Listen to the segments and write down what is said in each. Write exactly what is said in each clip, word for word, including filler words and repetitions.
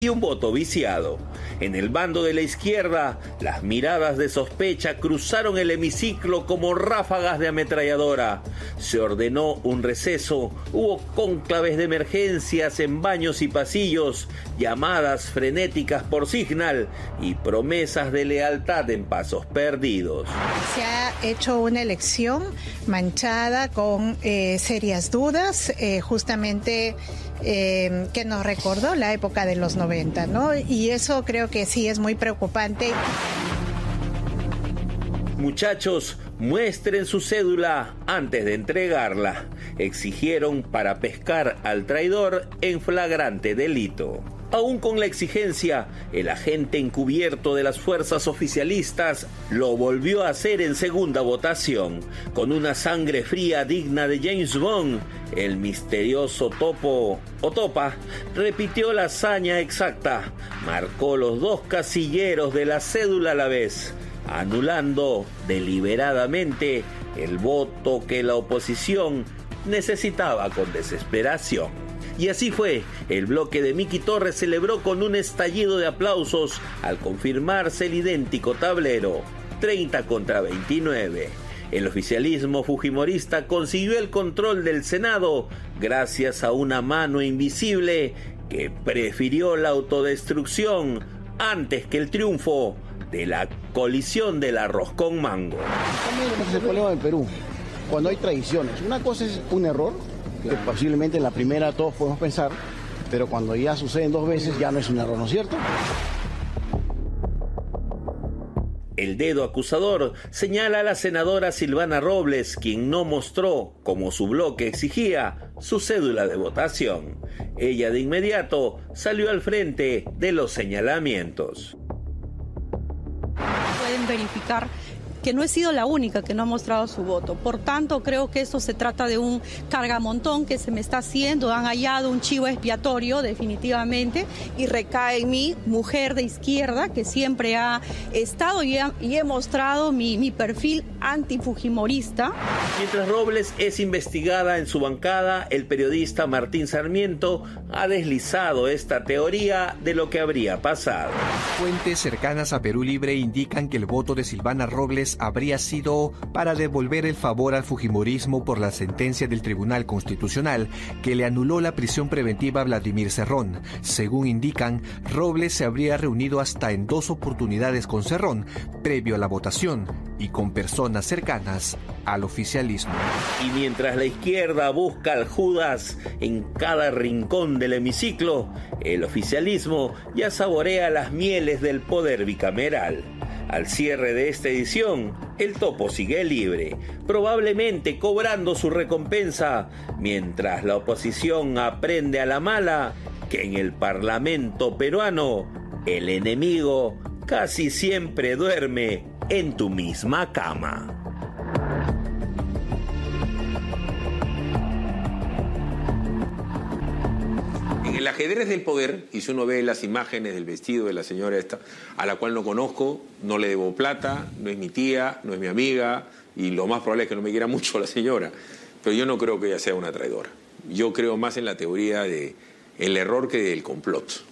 y un voto viciado. En el bando de la izquierda, las miradas de sospecha cruzaron el hemiciclo como ráfagas de ametralladora. Se ordenó un receso, hubo cónclaves de emergencias en baños y pasillos, llamadas frenéticas por Signal y promesas de lealtad en pasos perdidos. Se ha hecho una elección manchada con eh, serias dudas, eh, justamente eh, que nos recordó la época de los noventa, ¿no? Y eso creo que sí es muy preocupante. Muchachos, muestren su cédula antes de entregarla, exigieron para pescar al traidor en flagrante delito. Aún con la exigencia, el agente encubierto de las fuerzas oficialistas lo volvió a hacer en segunda votación. Con una sangre fría digna de James Bond, el misterioso Topo o Topa repitió la hazaña exacta, marcó los dos casilleros de la cédula a la vez, anulando deliberadamente el voto que la oposición necesitaba con desesperación. Y así fue, el bloque de Miki Torres celebró con un estallido de aplausos al confirmarse el idéntico tablero, treinta contra veintinueve. El oficialismo fujimorista consiguió el control del Senado gracias a una mano invisible que prefirió la autodestrucción antes que el triunfo de la colisión del arroz con mango. También es el problema del Perú, cuando hay traiciones. Una cosa es un error, que posiblemente en la primera todos podemos pensar, pero cuando ya suceden dos veces ya no es un error, ¿no es cierto? El dedo acusador señala a la senadora Silvana Robles, quien no mostró, como su bloque exigía, su cédula de votación. Ella de inmediato salió al frente de los señalamientos. Pueden verificar que no he sido la única que no ha mostrado su voto. Por tanto, creo que esto se trata de un cargamontón que se me está haciendo. Han hallado un chivo expiatorio, definitivamente, y recae en mí, mujer de izquierda, que siempre ha estado y, ha, y he mostrado mi, mi perfil antifujimorista. Mientras Robles es investigada en su bancada, el periodista Martín Sarmiento ha deslizado esta teoría de lo que habría pasado. Fuentes cercanas a Perú Libre indican que el voto de Silvana Robles habría sido para devolver el favor al fujimorismo por la sentencia del Tribunal Constitucional que le anuló la prisión preventiva a Vladimir Cerrón. Según indican, Robles se habría reunido hasta en dos oportunidades con Cerrón, previo a la votación, y con personas cercanas al oficialismo. Y mientras la izquierda busca al Judas en cada rincón del hemiciclo, el oficialismo ya saborea las mieles del poder bicameral. Al cierre de esta edición, el Topo sigue libre, probablemente cobrando su recompensa, mientras la oposición aprende a la mala que en el Parlamento peruano el enemigo casi siempre duerme en tu misma cama. En el ajedrez del poder, y si uno ve las imágenes del vestido de la señora esta, a la cual no conozco, no le debo plata, no es mi tía, no es mi amiga, y lo más probable es que no me quiera mucho la señora, pero yo no creo que ella sea una traidora. Yo creo más en la teoría de el error que del complot.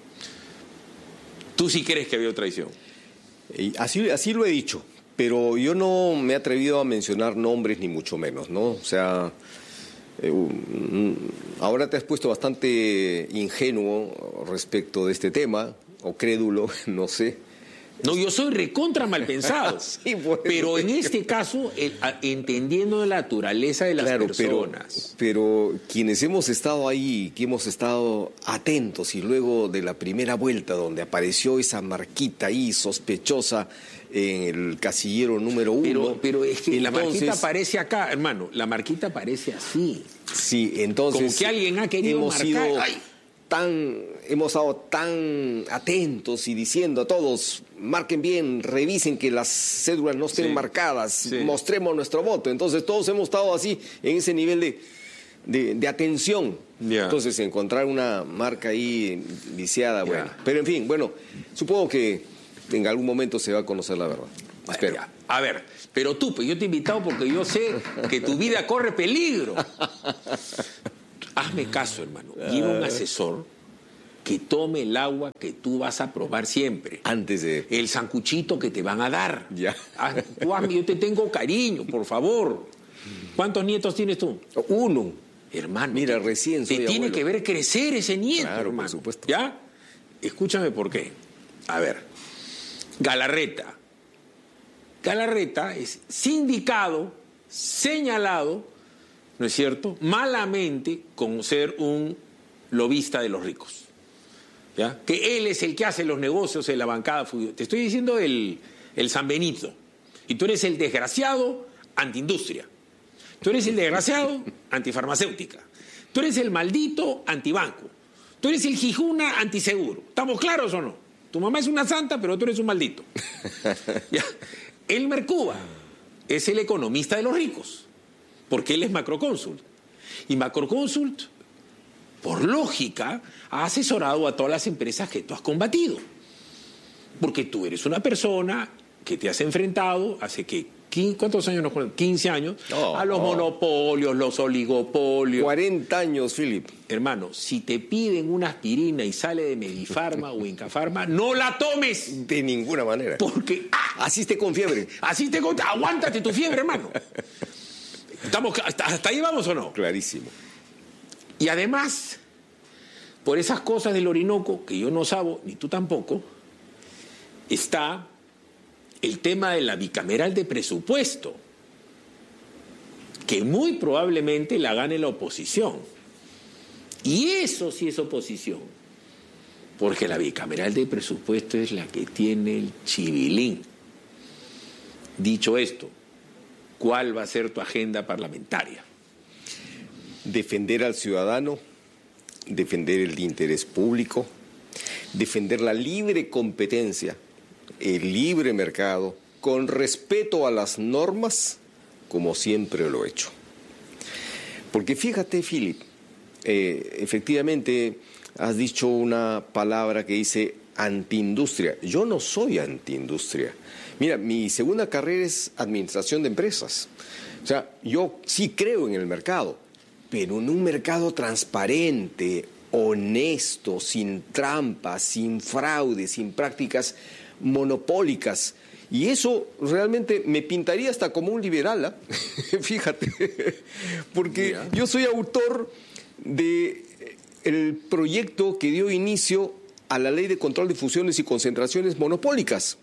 ¿Tú sí crees que había traición? Así, así lo he dicho, pero yo no me he atrevido a mencionar nombres ni mucho menos, ¿no? O sea, eh, ahora te has puesto bastante ingenuo respecto de este tema, o crédulo, no sé. No, yo soy recontra mal pensado, sí, bueno, pero en este caso, el, a, entendiendo la naturaleza de las claro, personas. Pero, pero quienes hemos estado ahí, que hemos estado atentos, y luego de la primera vuelta donde apareció esa marquita ahí sospechosa en el casillero número uno. Pero, pero es que entonces, la marquita aparece acá, hermano, la marquita aparece así. Sí, entonces como que alguien ha querido hemos marcar. Sido, Ay. Tan, hemos estado tan atentos y diciendo a todos, marquen bien, revisen que las cédulas no estén sí, marcadas, sí. mostremos nuestro voto. Entonces todos hemos estado así, en ese nivel de, de, de atención. Yeah. Entonces encontrar una marca ahí viciada, yeah. bueno. Pero en fin, bueno, supongo que en algún momento se va a conocer la verdad. Bueno, espero. Ya. A ver, pero tú, pues yo te he invitado porque yo sé que tu vida corre peligro. Hazme caso, hermano. Lleva un asesor que tome el agua que tú vas a probar siempre. Antes de... El sancuchito que te van a dar. Ya. Ah, Juan, yo te tengo cariño, por favor. ¿Cuántos nietos tienes tú? Uno. Hermano. Mira, te, recién soy Te tiene abuelo. que ver crecer ese nieto, Claro, hermano. por supuesto. ¿Ya? Escúchame por qué. A ver. Galarreta. Galarreta es sindicado, señalado, ¿no es cierto?, malamente con ser un lobista de los ricos. ¿Ya? Que él es el que hace los negocios en la bancada. Te estoy diciendo el, el San Benito. Y tú eres el desgraciado antiindustria. Tú eres el desgraciado antifarmacéutica. Tú eres el maldito antibanco. Tú eres el jijuna antiseguro. ¿Estamos claros o no? Tu mamá es una santa, pero tú eres un maldito. ¿Ya? Elmer Cuba es el economista de los ricos, porque él es macrocónsul. Y macrocónsul, por lógica, ha asesorado a todas las empresas que tú has combatido. Porque tú eres una persona que te has enfrentado hace que, ¿cuántos años nos conocemos? quince años, oh, a los oh. monopolios, los oligopolios. cuarenta años, Philip. Hermano, si te piden una aspirina y sale de Medifarma o Incafarma, no la tomes. De ninguna manera. Porque ah, asiste con fiebre. Así te conta, aguántate tu fiebre, hermano. ¿Estamos, hasta, ¿Hasta ahí vamos o no? Clarísimo. Y además, por esas cosas del Orinoco, que yo no sabo, ni tú tampoco, está el tema de la bicameral de presupuesto, que muy probablemente la gane la oposición. Y eso sí es oposición, porque la bicameral de presupuesto es la que tiene el chivilín. Dicho esto, ¿cuál va a ser tu agenda parlamentaria? Defender al ciudadano, defender el interés público, defender la libre competencia, el libre mercado, con respeto a las normas, como siempre lo he hecho. Porque fíjate, Philip, eh, efectivamente has dicho una palabra que dice antiindustria. Yo no soy antiindustria. Mira, mi segunda carrera es administración de empresas. O sea, yo sí creo en el mercado, pero en un mercado transparente, honesto, sin trampas, sin fraude, sin prácticas monopólicas. Y eso realmente me pintaría hasta como un liberal, ¿eh? Fíjate, porque yeah. yo soy autor de el proyecto que dio inicio a la Ley de Control de Fusiones y Concentraciones Monopólicas.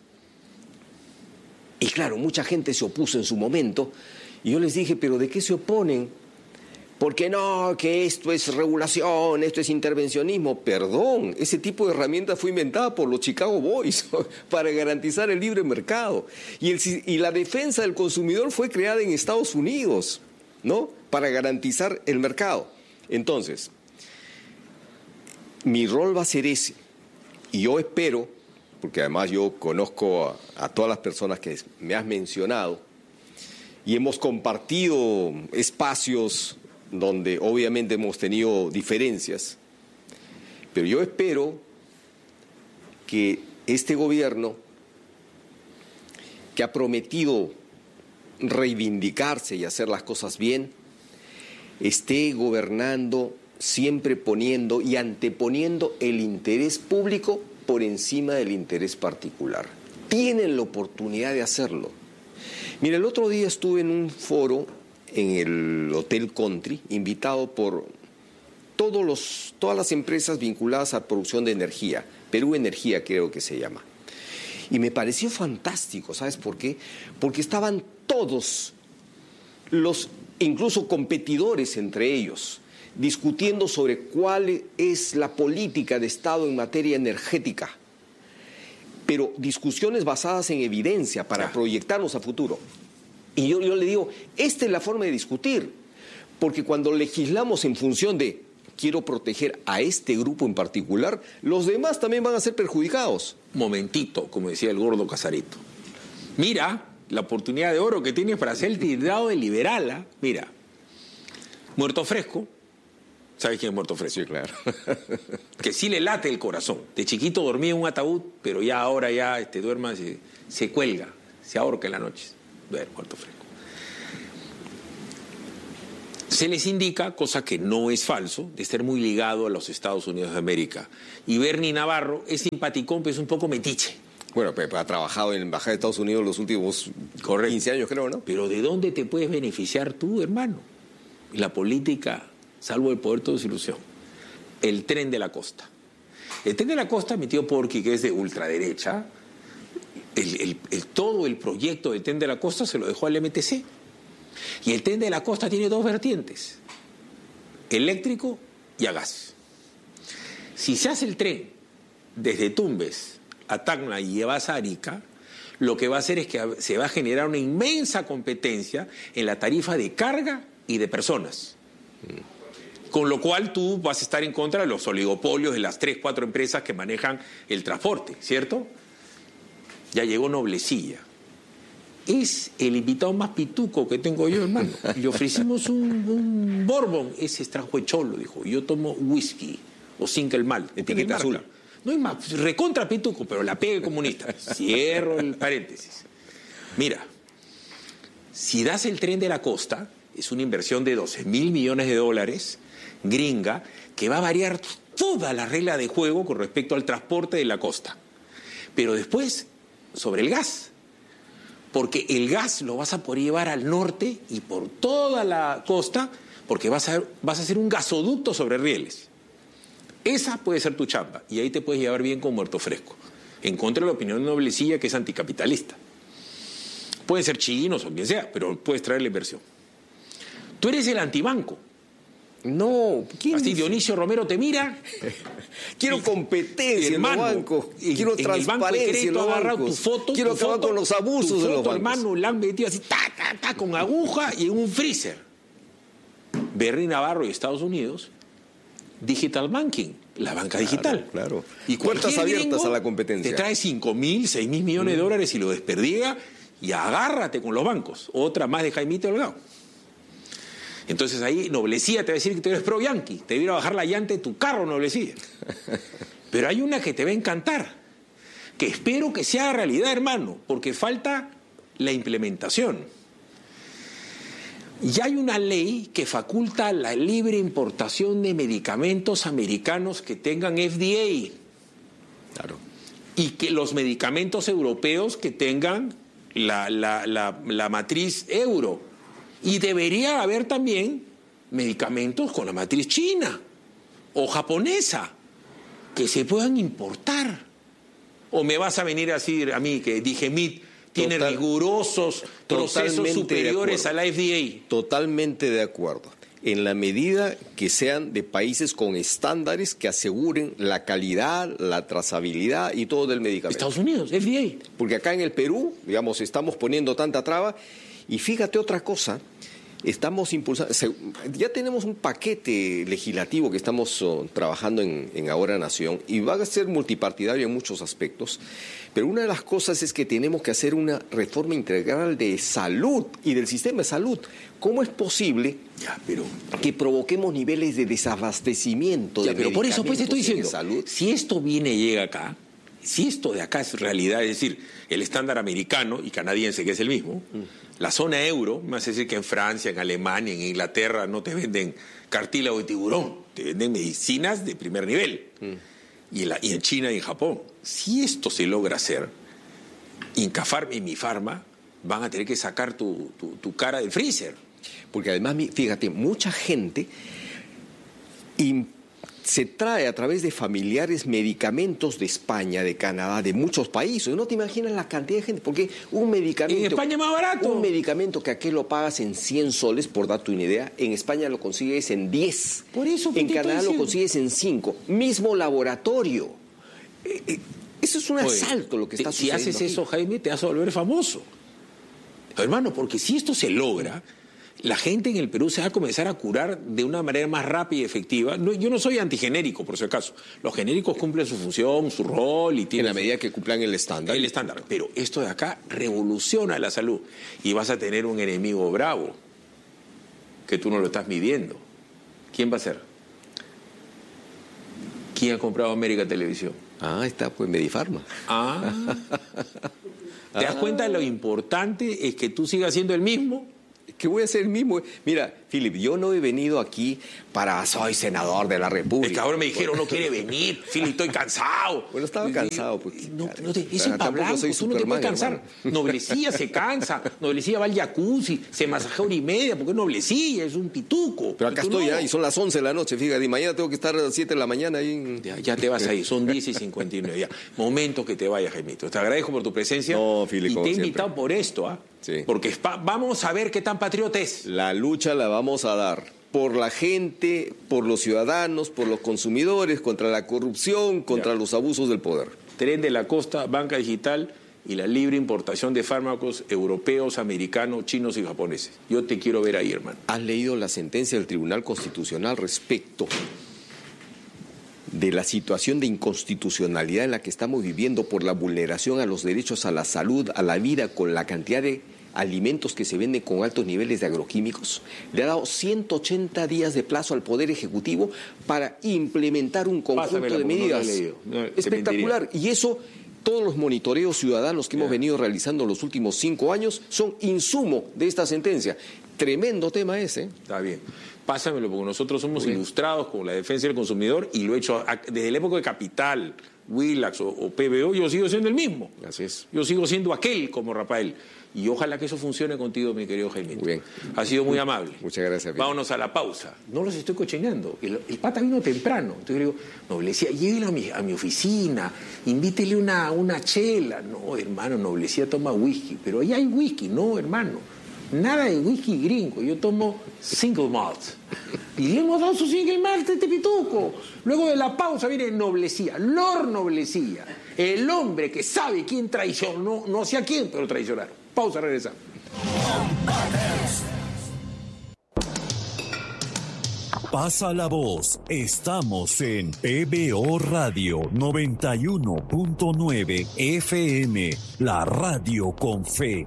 Y claro, mucha gente se opuso en su momento, y yo les dije, ¿pero de qué se oponen? Porque no, que esto es regulación, esto es intervencionismo. Perdón, ese tipo de herramienta fue inventada por los Chicago Boys para garantizar el libre mercado. Y, el, y la defensa del consumidor fue creada en Estados Unidos, ¿no? Para garantizar el mercado. Entonces, mi rol va a ser ese. Y yo espero, porque además yo conozco a, a todas las personas que me has mencionado, y hemos compartido espacios donde obviamente hemos tenido diferencias, pero yo espero que este gobierno, que ha prometido reivindicarse y hacer las cosas bien, esté gobernando siempre poniendo y anteponiendo el interés público por encima del interés particular. Tienen la oportunidad de hacerlo. Mira, el otro día estuve en un foro en el Hotel Country, invitado por todos los, todas las empresas vinculadas a producción de energía, Perú Energía creo que se llama. Y me pareció fantástico, ¿sabes por qué? Porque estaban todos los, incluso competidores entre ellos, discutiendo sobre cuál es la política de Estado en materia energética, pero discusiones basadas en evidencia para ah. proyectarnos a futuro. Y yo, yo le digo, esta es la forma de discutir, porque cuando legislamos en función de quiero proteger a este grupo en particular, los demás también van a ser perjudicados. Momentito, como decía el gordo Casarito. Mira la oportunidad de oro que tienes para ser tildado de liberal, ¿eh? Mira, Muerto Fresco, ¿sabes quién es Muerto Fresco? Sí, claro. Que sí le late el corazón. De chiquito dormía en un ataúd, pero ya ahora ya este, duerma, se, se cuelga, se ahorca en la noche. Ver, Muerto Fresco. Se les indica, cosa que no es falso, de estar muy ligado a los Estados Unidos de América. Y Bernie Navarro es simpaticón, pero es un poco metiche. Bueno, Pepe ha trabajado en la Embajada de Estados Unidos los últimos Correcto. quince años, creo, ¿no? Pero ¿de dónde te puedes beneficiar tú, hermano? La política, salvo el poder, todo es ilusión. El Tren de la Costa. El Tren de la Costa, mi tío Porky, que es de ultraderecha, el, el, el, todo el proyecto del Tren de la Costa se lo dejó al M T C. Y el Tren de la Costa tiene dos vertientes, eléctrico y a gas. Si se hace el tren desde Tumbes a Tacna y llevas a Arica, lo que va a hacer es que se va a generar una inmensa competencia en la tarifa de carga y de personas. Con lo cual tú vas a estar en contra de los oligopolios de las tres, cuatro empresas que manejan el transporte, ¿cierto? Ya llegó Noblecilla. Es el invitado más pituco que tengo yo, hermano. Le ofrecimos un, un bourbon. Ese es trajo de cholo, dijo. Yo tomo whisky o single malt. Etiqueta azul. No hay más, recontra pituco, pero la pegue comunista. Cierro el paréntesis. Mira, si das el Tren de la Costa, es una inversión de doce mil millones de dólares, gringa, que va a variar toda la regla de juego con respecto al transporte de la costa. Pero después, sobre el gas. Porque el gas lo vas a poder llevar al norte y por toda la costa, porque vas a, vas a hacer un gasoducto sobre rieles. Esa puede ser tu chamba, y ahí te puedes llevar bien con muerto fresco, en contra de la opinión de Noblecilla, que es anticapitalista. Pueden ser chinos o quien sea, pero puedes traer la inversión. Tú eres el antibanco. No, ¿quién Así dice? Dionisio Romero te mira. Quiero y, competencia en los bancos. Quiero en transparencia en los bancos. Tu foto, Quiero tu acabar foto, con los abusos tu de foto, los bancos. Hermano, la han metido así, ta, ta, ta, con aguja y en un freezer. Bernie Navarro y Estados Unidos, digital banking, la banca claro, digital. Claro. Y puertas abiertas a la competencia. Te trae cinco mil, seis mil millones mm. de dólares y lo desperdiega y agárrate con los bancos. Otra más de Jaimito Delgado. Entonces ahí Noblecilla te va a decir que tú eres pro Yankee, te va a ir a bajar la llanta de tu carro, Noblecilla. Pero hay una que te va a encantar, que espero que sea realidad, hermano, porque falta la implementación. Ya hay una ley que faculta la libre importación de medicamentos americanos que tengan F D A. Claro. Y que los medicamentos europeos que tengan la, la, la, la matriz euro. Y debería haber también medicamentos con la matriz china o japonesa que se puedan importar. ¿O me vas a venir a decir a mí que Digemit tiene Total, rigurosos procesos superiores a la F D A? Totalmente de acuerdo. En la medida que sean de países con estándares que aseguren la calidad, la trazabilidad y todo del medicamento. Estados Unidos, F D A. Porque acá en el Perú, digamos, estamos poniendo tanta traba. Y fíjate otra cosa, estamos impulsando, ya tenemos un paquete legislativo que estamos uh, trabajando en, en Ahora Nación y va a ser multipartidario en muchos aspectos, pero una de las cosas es que tenemos que hacer una reforma integral de salud y del sistema de salud. ¿Cómo es posible ya, pero, que provoquemos niveles de desabastecimiento ya, de pero por eso pues te estoy diciendo, salud? Si esto viene y llega acá, si esto de acá es realidad, es decir, el estándar americano y canadiense, que es el mismo, mm. la zona euro, me hace decir que en Francia, en Alemania, en Inglaterra no te venden cartílago de tiburón, te venden medicinas de primer nivel. Mm. Y, en la, y en China y en Japón. Si esto se logra hacer, Incafarma y Mifarma van a tener que sacar tu, tu, tu cara del freezer. Porque además, fíjate, mucha gente se trae a través de familiares medicamentos de España, de Canadá, de muchos países. No te imaginas la cantidad de gente, porque un medicamento... En España es más barato. Un medicamento que aquí lo pagas en cien soles, por darte una idea, en España lo consigues en diez. Por eso, en Canadá lo consigues en cinco. Mismo laboratorio. Eh, eh, eso es un Oye, asalto lo que está te, sucediendo. Si haces aquí. eso, Jaime, te vas a volver famoso. Hermano, porque si esto se logra... La gente en el Perú se va a comenzar a curar de una manera más rápida y efectiva. No, yo no soy antigenérico, por si acaso. Los genéricos cumplen su función, su rol y tienen... En la medida que cumplan el estándar. El estándar. Pero esto de acá revoluciona la salud. Y vas a tener un enemigo bravo que tú no lo estás midiendo. ¿Quién va a ser? ¿Quién ha comprado América Televisión? Ah, está, pues Medifarma. Ah. ¿Te das cuenta de lo importante es que tú sigas siendo el mismo? Que voy a ser el mismo. Mira, Philip, yo no he venido aquí para soy senador de la República. Es que ahora me dijeron no quiere venir, Philip, estoy cansado. Bueno, estaba cansado. Porque, no, no te, es el Pablanco, soy tú no te puedes cansar. Hermano. Noblecilla se cansa, Noblecilla va al jacuzzi, se masajea hora y media, porque es Noblecilla, es un pituco. Pero acá estoy no. ya y son las once de la noche, fíjate, y mañana tengo que estar a las siete de la mañana ahí. En... Ya, ya te vas ahí, son diez y cincuenta y nueve ya. Momento que te vayas, Jaimito. Te agradezco por tu presencia. No, Philip, y te he invitado siempre. por esto, ¿ah? ¿eh? Sí. Porque pa- vamos a ver qué tan patriota es. La lucha la vamos a dar. Por la gente, por los ciudadanos, por los consumidores, contra la corrupción, contra ya. los abusos del poder. Tren de la Costa, banca digital y la libre importación de fármacos europeos, americanos, chinos y japoneses. Yo te quiero ver ahí, hermano. ¿Has leído la sentencia del Tribunal Constitucional respecto de la situación de inconstitucionalidad en la que estamos viviendo por la vulneración a los derechos a la salud, a la vida, con la cantidad de alimentos que se venden con altos niveles de agroquímicos? Le ha dado ciento ochenta días de plazo al Poder Ejecutivo para implementar un conjunto Pásamela, de medidas. No, no, espectacular. Y eso, todos los monitoreos ciudadanos que yeah. hemos venido realizando en los últimos cinco años son insumo de esta sentencia. Tremendo tema ese. Está bien. Pásamelo, porque nosotros somos ilustrados con la defensa del consumidor y lo he hecho desde la época de Capital, Willax o, o P B O, yo sigo siendo el mismo. Así es. Yo sigo siendo aquel como Rafael. Y ojalá que eso funcione contigo, mi querido Jaime. Muy bien. Ha sido muy amable. Muchas gracias. Bien. Vámonos a la pausa. No los estoy cocheñando. El, el pata vino temprano. Entonces le digo, Noblecía, llévelo a mi, a mi oficina, invítele una, una chela. No, hermano, Noblecía toma whisky. Pero ahí hay whisky. No, hermano. Nada de whisky gringo. Yo tomo single malt. Y le hemos dado su single malt a este pituco. Luego de la pausa viene Noblecía, Lord Noblecía. El hombre que sabe quién traicionó, no sé a quién, pero traicionaron. Pausa, regresamos. Pasa la voz. Estamos en P B O Radio noventa y uno punto nueve F M, la radio con fe.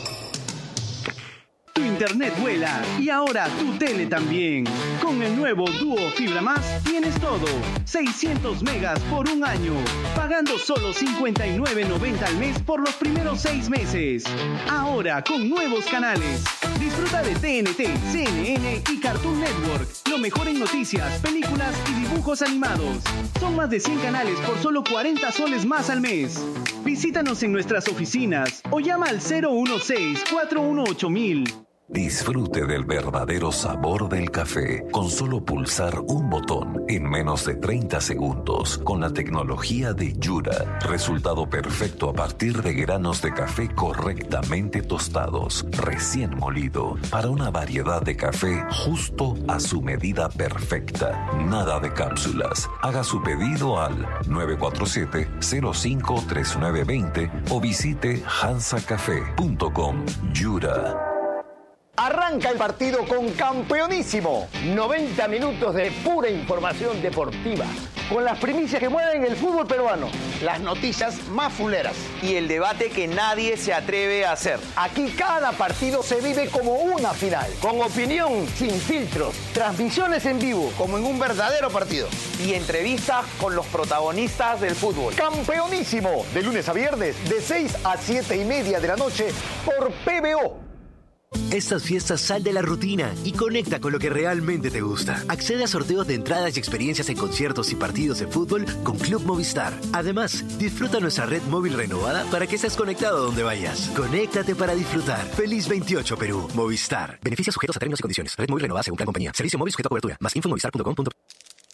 Tu internet vuela y ahora tu tele también. Con el nuevo Duo Fibra Más tienes todo. seiscientos megas por un año. Pagando solo cincuenta y nueve noventa al mes por los primeros seis meses. Ahora con nuevos canales. Disfruta de T N T, C N N y Cartoon Network. Lo mejor en noticias, películas y dibujos animados. Son más de cien canales por solo cuarenta soles más al mes. Visítanos en nuestras oficinas o llama al cero uno seis, cuatro uno ocho mil. Disfrute del verdadero sabor del café con solo pulsar un botón en menos de treinta segundos con la tecnología de Yura. Resultado perfecto a partir de granos de café correctamente tostados, recién molido, para una variedad de café justo a su medida perfecta. Nada de cápsulas. Haga su pedido al nueve cuatro siete, cero cinco tres nueve dos cero o visite hansa café punto com. Yura. Arranca el partido con Campeonísimo. noventa minutos de pura información deportiva. Con las primicias que mueven el fútbol peruano. Las noticias más fuleras. Y el debate que nadie se atreve a hacer. Aquí cada partido se vive como una final. Con opinión, sin filtros. Transmisiones en vivo, como en un verdadero partido. Y entrevistas con los protagonistas del fútbol. Campeonísimo. De lunes a viernes, de seis a siete y media de la noche, por P B O. Estas fiestas sal de la rutina y conecta con lo que realmente te gusta. Accede a sorteos de entradas y experiencias en conciertos y partidos de fútbol con Club Movistar. Además, disfruta nuestra red móvil renovada para que estés conectado donde vayas. Conéctate para disfrutar. Feliz veintiocho Perú. Movistar. Beneficios sujetos a términos y condiciones. Red móvil renovada según plan compañía. Servicio móvil sujeto a cobertura. Más info en movistar punto com punto pe.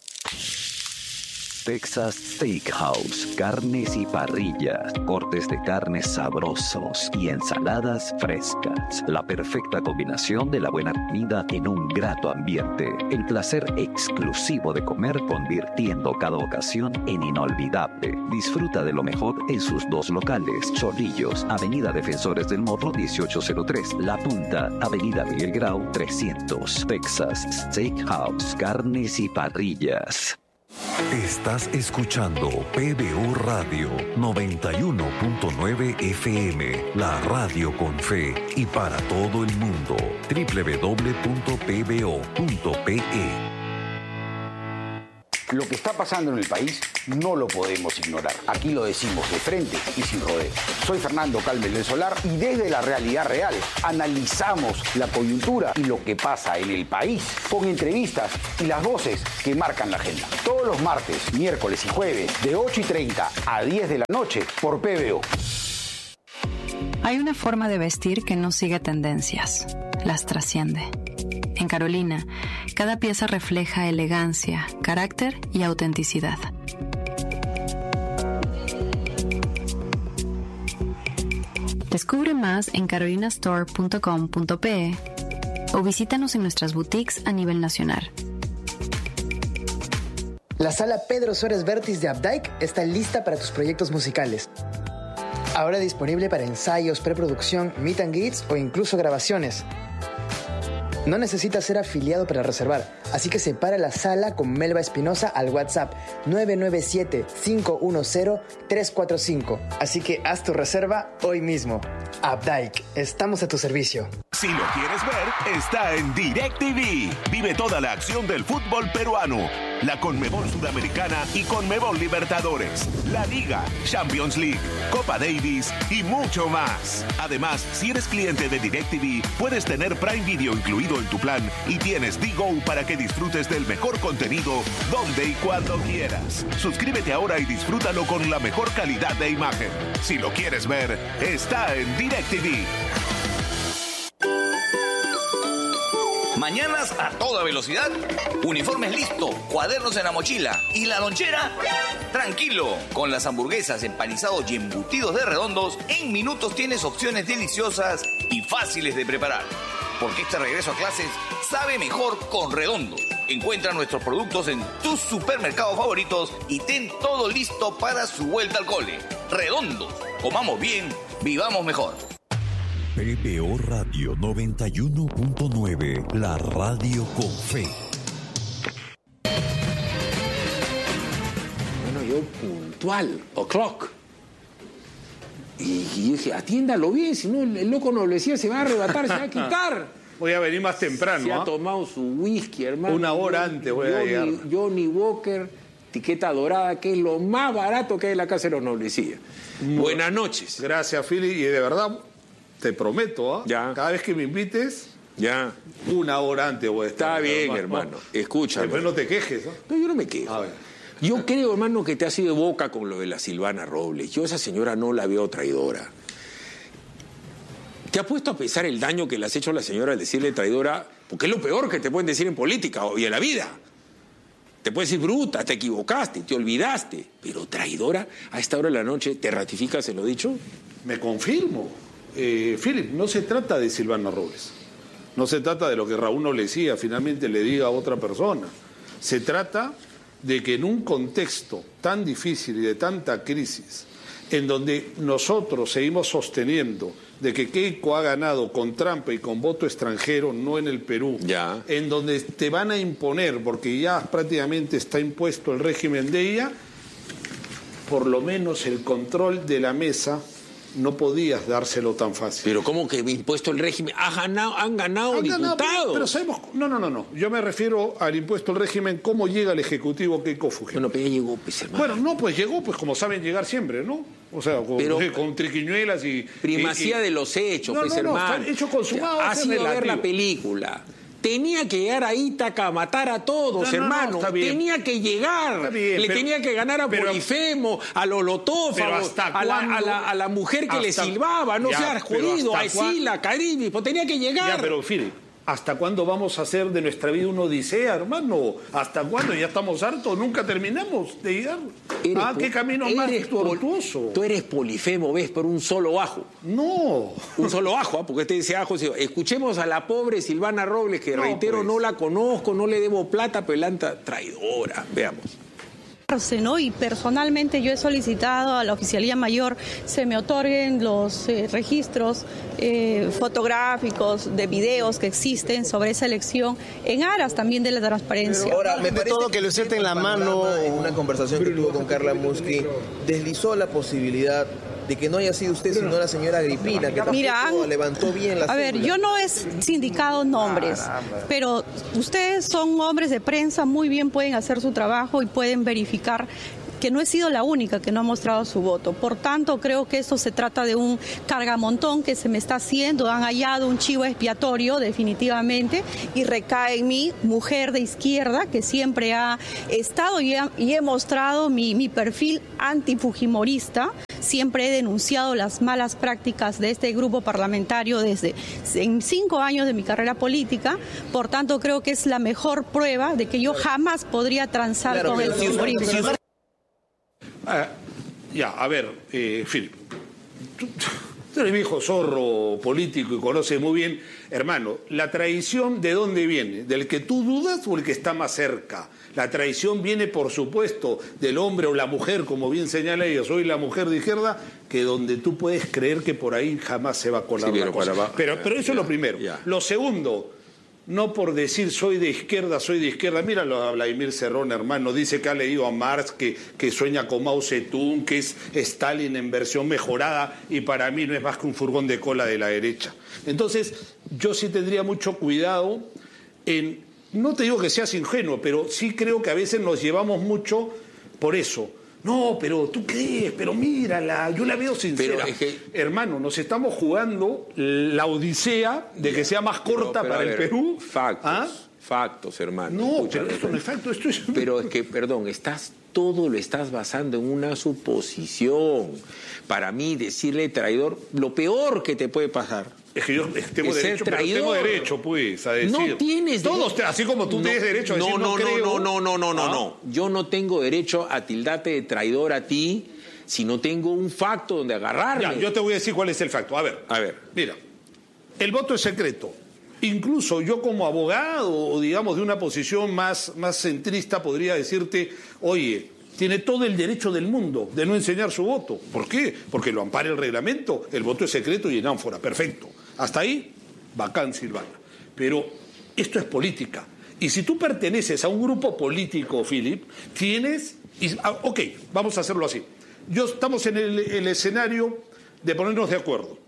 Texas Steakhouse, carnes y parrillas, cortes de carnes sabrosos y ensaladas frescas. La perfecta combinación de la buena comida en un grato ambiente. El placer exclusivo de comer convirtiendo cada ocasión en inolvidable. Disfruta de lo mejor en sus dos locales. Chorrillos, Avenida Defensores del Morro dieciocho cero tres. La Punta, Avenida Miguel Grau trescientos. Texas Steakhouse, carnes y parrillas. Estás escuchando P B O Radio noventa y uno punto nueve F M, la radio con fe y para todo el mundo. doble u doble u doble u punto p b o punto p e. Lo que está pasando en el país no lo podemos ignorar. Aquí lo decimos de frente y sin rodeo. Soy Fernando Calmes del Solar y desde la realidad real analizamos la coyuntura y lo que pasa en el país con entrevistas y las voces que marcan la agenda. Todos los martes, miércoles y jueves de ocho y treinta a diez de la noche por P B O. Hay una forma de vestir que no sigue tendencias, las trasciende. En Carolina, cada pieza refleja elegancia, carácter y autenticidad. Descubre más en carolina store punto com punto pe o visítanos en nuestras boutiques a nivel nacional. La sala Pedro Suárez Vértiz de Updike está lista para tus proyectos musicales. Ahora disponible para ensayos, preproducción, meet and greets o incluso grabaciones. No necesitas ser afiliado para reservar, así que separa la sala con Melba Espinosa al WhatsApp nueve nueve siete, cinco uno cero, tres cuatro cinco. Así que haz tu reserva hoy mismo. Updike, estamos a tu servicio. Si lo quieres ver, está en DirecTV. Vive toda la acción del fútbol peruano, la Conmebol Sudamericana y Conmebol Libertadores, la Liga, Champions League, Copa Davis y mucho más. Además, si eres cliente de DirecTV, puedes tener Prime Video incluido en tu plan y tienes D-Go para que disfrutes del mejor contenido donde y cuando quieras. Suscríbete ahora y disfrútalo con la mejor calidad de imagen. Si lo quieres ver, está en DirecTV. Mañanas a toda velocidad, uniformes listo, cuadernos en la mochila y la lonchera, tranquilo. Con las hamburguesas, empanizados y embutidos de Redondos, en minutos tienes opciones deliciosas y fáciles de preparar. Porque este regreso a clases sabe mejor con Redondos. Encuentra nuestros productos en tus supermercados favoritos y ten todo listo para su vuelta al cole. Redondos, comamos bien, vivamos mejor. P B O Radio noventa y uno punto nueve, la radio con fe. Bueno, yo puntual, o'clock. Y, y dije, atiéndalo bien, si no el, el loco no lo decía, se va a arrebatar, se va a quitar. Voy a venir más temprano. Se ¿eh? ha tomado su whisky, hermano. Una hora antes voy a llegar. Johnny Walker, etiqueta dorada, que es lo más barato que hay en la Casa de los Noblecillas. Bueno, buenas noches. Gracias, Philly, y de verdad... Te prometo, ¿eh? Ya. Cada vez que me invites, ya. Una hora antes voy a estar. Está bien, hermano. hermano. Escúchame. Después no te quejes, ¿no? No, yo no me quejo. Yo creo, hermano, que te has ido de boca con lo de la Silvana Robles. Yo a esa señora no la veo traidora. ¿Te has puesto a pensar el daño que le has hecho a la señora al decirle traidora? Porque es lo peor que te pueden decir en política y en la vida. Te puedes decir bruta, te equivocaste, te olvidaste. Pero traidora, a esta hora de la noche, ¿te ratificas en lo dicho? Me confirmo. Eh, Philip, no se trata de Silvana Robles, no se trata de lo que Raúl no le decía, finalmente le diga a otra persona. Se trata de que en un contexto tan difícil y de tanta crisis, en donde nosotros seguimos sosteniendo de que Keiko ha ganado con trampa y con voto extranjero, no en el Perú, ya. En donde te van a imponer, porque ya prácticamente está impuesto el régimen de ella, por lo menos el control de la mesa no podías dárselo tan fácil. Pero ¿cómo que impuesto el régimen? ¿Ha ganado, han ganado han diputados? Ganado, pero sabemos... No, no, no, no. Yo me refiero al impuesto al régimen, cómo llega el Ejecutivo Keiko Fujimori. Bueno, pero ya llegó, pues, hermano. Bueno, no, pues llegó, pues como saben llegar siempre, ¿no? O sea, con, pero, con triquiñuelas y... Primacía y, y... de los hechos, no, pues, no, no, hermano. Hecho consumado. Ha sido a ver la película. Tenía que llegar a Ítaca a matar a todos, no, hermano. No, no, tenía que llegar. Bien, le pero, tenía que ganar a Polifemo, a Lolotófago, a la, a, la, a la mujer que hasta, le silbaba. No seas jodido, a Esila, a Caribe. Pues tenía que llegar. Ya, pero, Philip, ¿hasta cuándo vamos a hacer de nuestra vida una odisea, hermano? ¿Hasta cuándo? Ya estamos hartos, nunca terminamos de llegar. Eres ah, qué camino más tortuoso. Tú eres Polifemo, ves, por un solo ajo. No. Un solo ajo, ¿eh? Porque usted dice ajo. Escuchemos a la pobre Silvana Robles, que no, reitero, pues. no la conozco, no le debo plata, pero la traidora. Veamos. ¿no? Y personalmente yo he solicitado a la Oficialía Mayor se me otorguen los eh, registros eh, fotográficos de videos que existen sobre esa elección en aras también de la transparencia. Pero ahora, me parece todo que le usted en la mano. En una conversación que tuvo con Carla Musqui, deslizó la posibilidad de que no haya sido usted, sino la señora Agripina, que Mira, tampoco levantó bien la A ver, cédula. yo no he sindicado nombres, pero ustedes son hombres de prensa, muy bien pueden hacer su trabajo y pueden verificar que no he sido la única que no ha mostrado su voto. Por tanto, creo que esto se trata de un cargamontón que se me está haciendo. Han hallado un chivo expiatorio, definitivamente, y recae en mí, mujer de izquierda, que siempre ha estado y, ha, y he mostrado mi, mi perfil antifujimorista. Siempre he denunciado las malas prácticas de este grupo parlamentario desde en cinco años de mi carrera política. Por tanto, creo que es la mejor prueba de que yo jamás podría transar Claro, con el pero si usted- fujimorismo. si usted- Ah, ya, a ver, eh, Philip, tú, tú eres viejo zorro político y conoces muy bien, hermano, la traición ¿de dónde viene? ¿Del que tú dudas o el que está más cerca? La traición viene, por supuesto, del hombre o la mujer, como bien señala ella, soy la mujer de izquierda, que donde tú puedes creer que por ahí jamás se va a colar Sí, la pero cosa. para- Pero, pero eso es lo primero. Ya. Lo segundo, no por decir soy de izquierda, soy de izquierda. Míralo a Vladimir Cerrón, hermano. Dice que ha leído a Marx, que, que sueña con Mao Zedong, que es Stalin en versión mejorada, y para mí no es más que un furgón de cola de la derecha. Entonces, yo sí tendría mucho cuidado en... No te digo que seas ingenuo, pero sí creo que a veces nos llevamos mucho por eso. No, pero tú crees, pero mírala, yo la veo sincera. Pero es que- Hermano, nos estamos jugando la odisea de que sea más corta Pero, pero, para a el ver, Perú. Factos, ¿Ah? factos, hermano. No, Escúchame. pero esto no es facto, esto es... Pero es que, perdón, estás todo lo estás basando en una suposición. Para mí, decirle traidor, lo peor que te puede pasar. Es que yo tengo es ser derecho, pero traidor. tengo derecho, pues, a decir. No tienes Todos, derecho. así como tú No, tienes derecho a no, decir no, no, creo. no, no, no, no, no, ¿Ah? no. Yo no tengo derecho a tildarte de traidor a ti si no tengo un facto donde agarrarme. Ya, yo te voy a decir cuál es el facto. A ver, A ver. mira, el voto es secreto. Incluso yo como abogado, o digamos de una posición más, más centrista, podría decirte, oye, tiene todo el derecho del mundo de no enseñar su voto. ¿Por qué? Porque lo ampara el reglamento, el voto es secreto y en ánfora, perfecto. Hasta ahí, bacán, Silvana. Pero esto es política. Y si tú perteneces a un grupo político, Philip, tienes... y- ah, ok, vamos a hacerlo así. Yo estamos en el, el escenario de ponernos de acuerdo.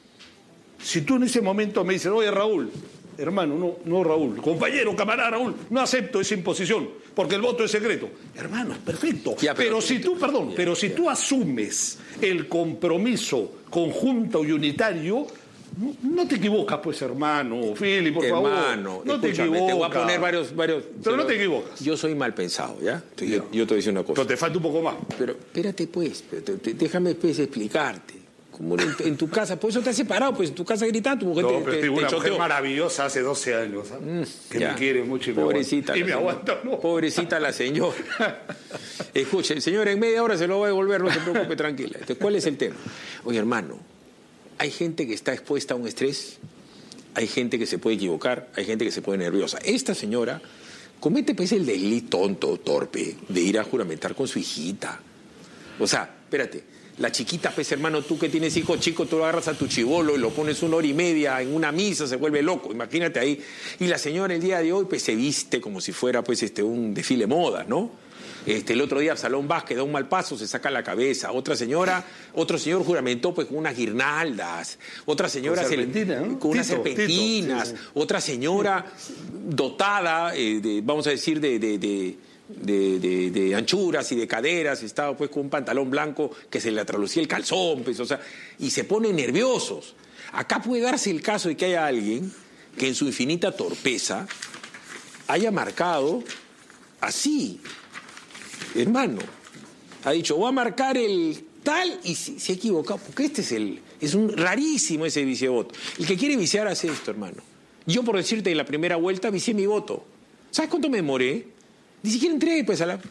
Si tú en ese momento me dices, oye Raúl, hermano, no, no Raúl, compañero, camarada Raúl, no acepto esa imposición, porque el voto es secreto. Hermano, es perfecto. Ya, pero- pero, si tú, perdón, pero si tú asumes el compromiso conjunto y unitario, no, no te equivocas, pues, hermano, Fili, por favor. Hermano, no te escúchame, equivocas. te voy a poner varios... varios Pero no te equivocas. Yo soy mal pensado, ¿ya? Yo, yo te voy a decir una cosa. Pero te falta un poco más. Pero espérate, pues, pero te- te- déjame pues, explicarte. Como en, en tu casa, por eso te has separado, pues en tu casa gritando, tu mujer No, te, pero te- tengo te una mujer choteó. maravillosa hace doce años, ¿sabes? que Ya. me quiere mucho y me Pobrecita aguanta. Y la me señora. aguanta, ¿no? Pobrecita la señora. Escuche, señora, en media hora se lo va a devolver, no se preocupe, tranquila. Entonces, ¿cuál es el tema? Oye, hermano, hay gente que está expuesta a un estrés, hay gente que se puede equivocar, hay gente que se pone nerviosa. Esta señora comete pues el desliz tonto, torpe, de ir a juramentar con su hijita. O sea, espérate, la chiquita, pues hermano, tú que tienes hijos chicos, tú lo agarras a tu chibolo y lo pones una hora y media en una misa, se vuelve loco, imagínate ahí. Y la señora el día de hoy pues se viste como si fuera pues este un desfile moda, ¿no? Este, el otro día Absalón Vázquez da un mal paso, se saca la cabeza. Otra señora, otro señor juramentó pues con unas guirnaldas. Otra señora Con se- serpentina, ¿no? con unas Tito, serpentinas. Tito, sí, sí. Otra señora dotada, eh, de, vamos a decir, de, de, de, de- de- de anchuras y de caderas, estaba pues con un pantalón blanco que se le atralucía el calzón, pues, o sea, y se ponen nerviosos. Acá puede darse el caso de que haya alguien que en su infinita torpeza haya marcado así, hermano, ha dicho, voy a marcar el tal y se, se ha equivocado, porque este es el, es un rarísimo ese vicievoto. El que quiere viciar hace esto, hermano. Yo, por decirte, en la primera vuelta vicié mi voto. ¿Sabes cuánto me demoré? Ni siquiera entré, pues, a la...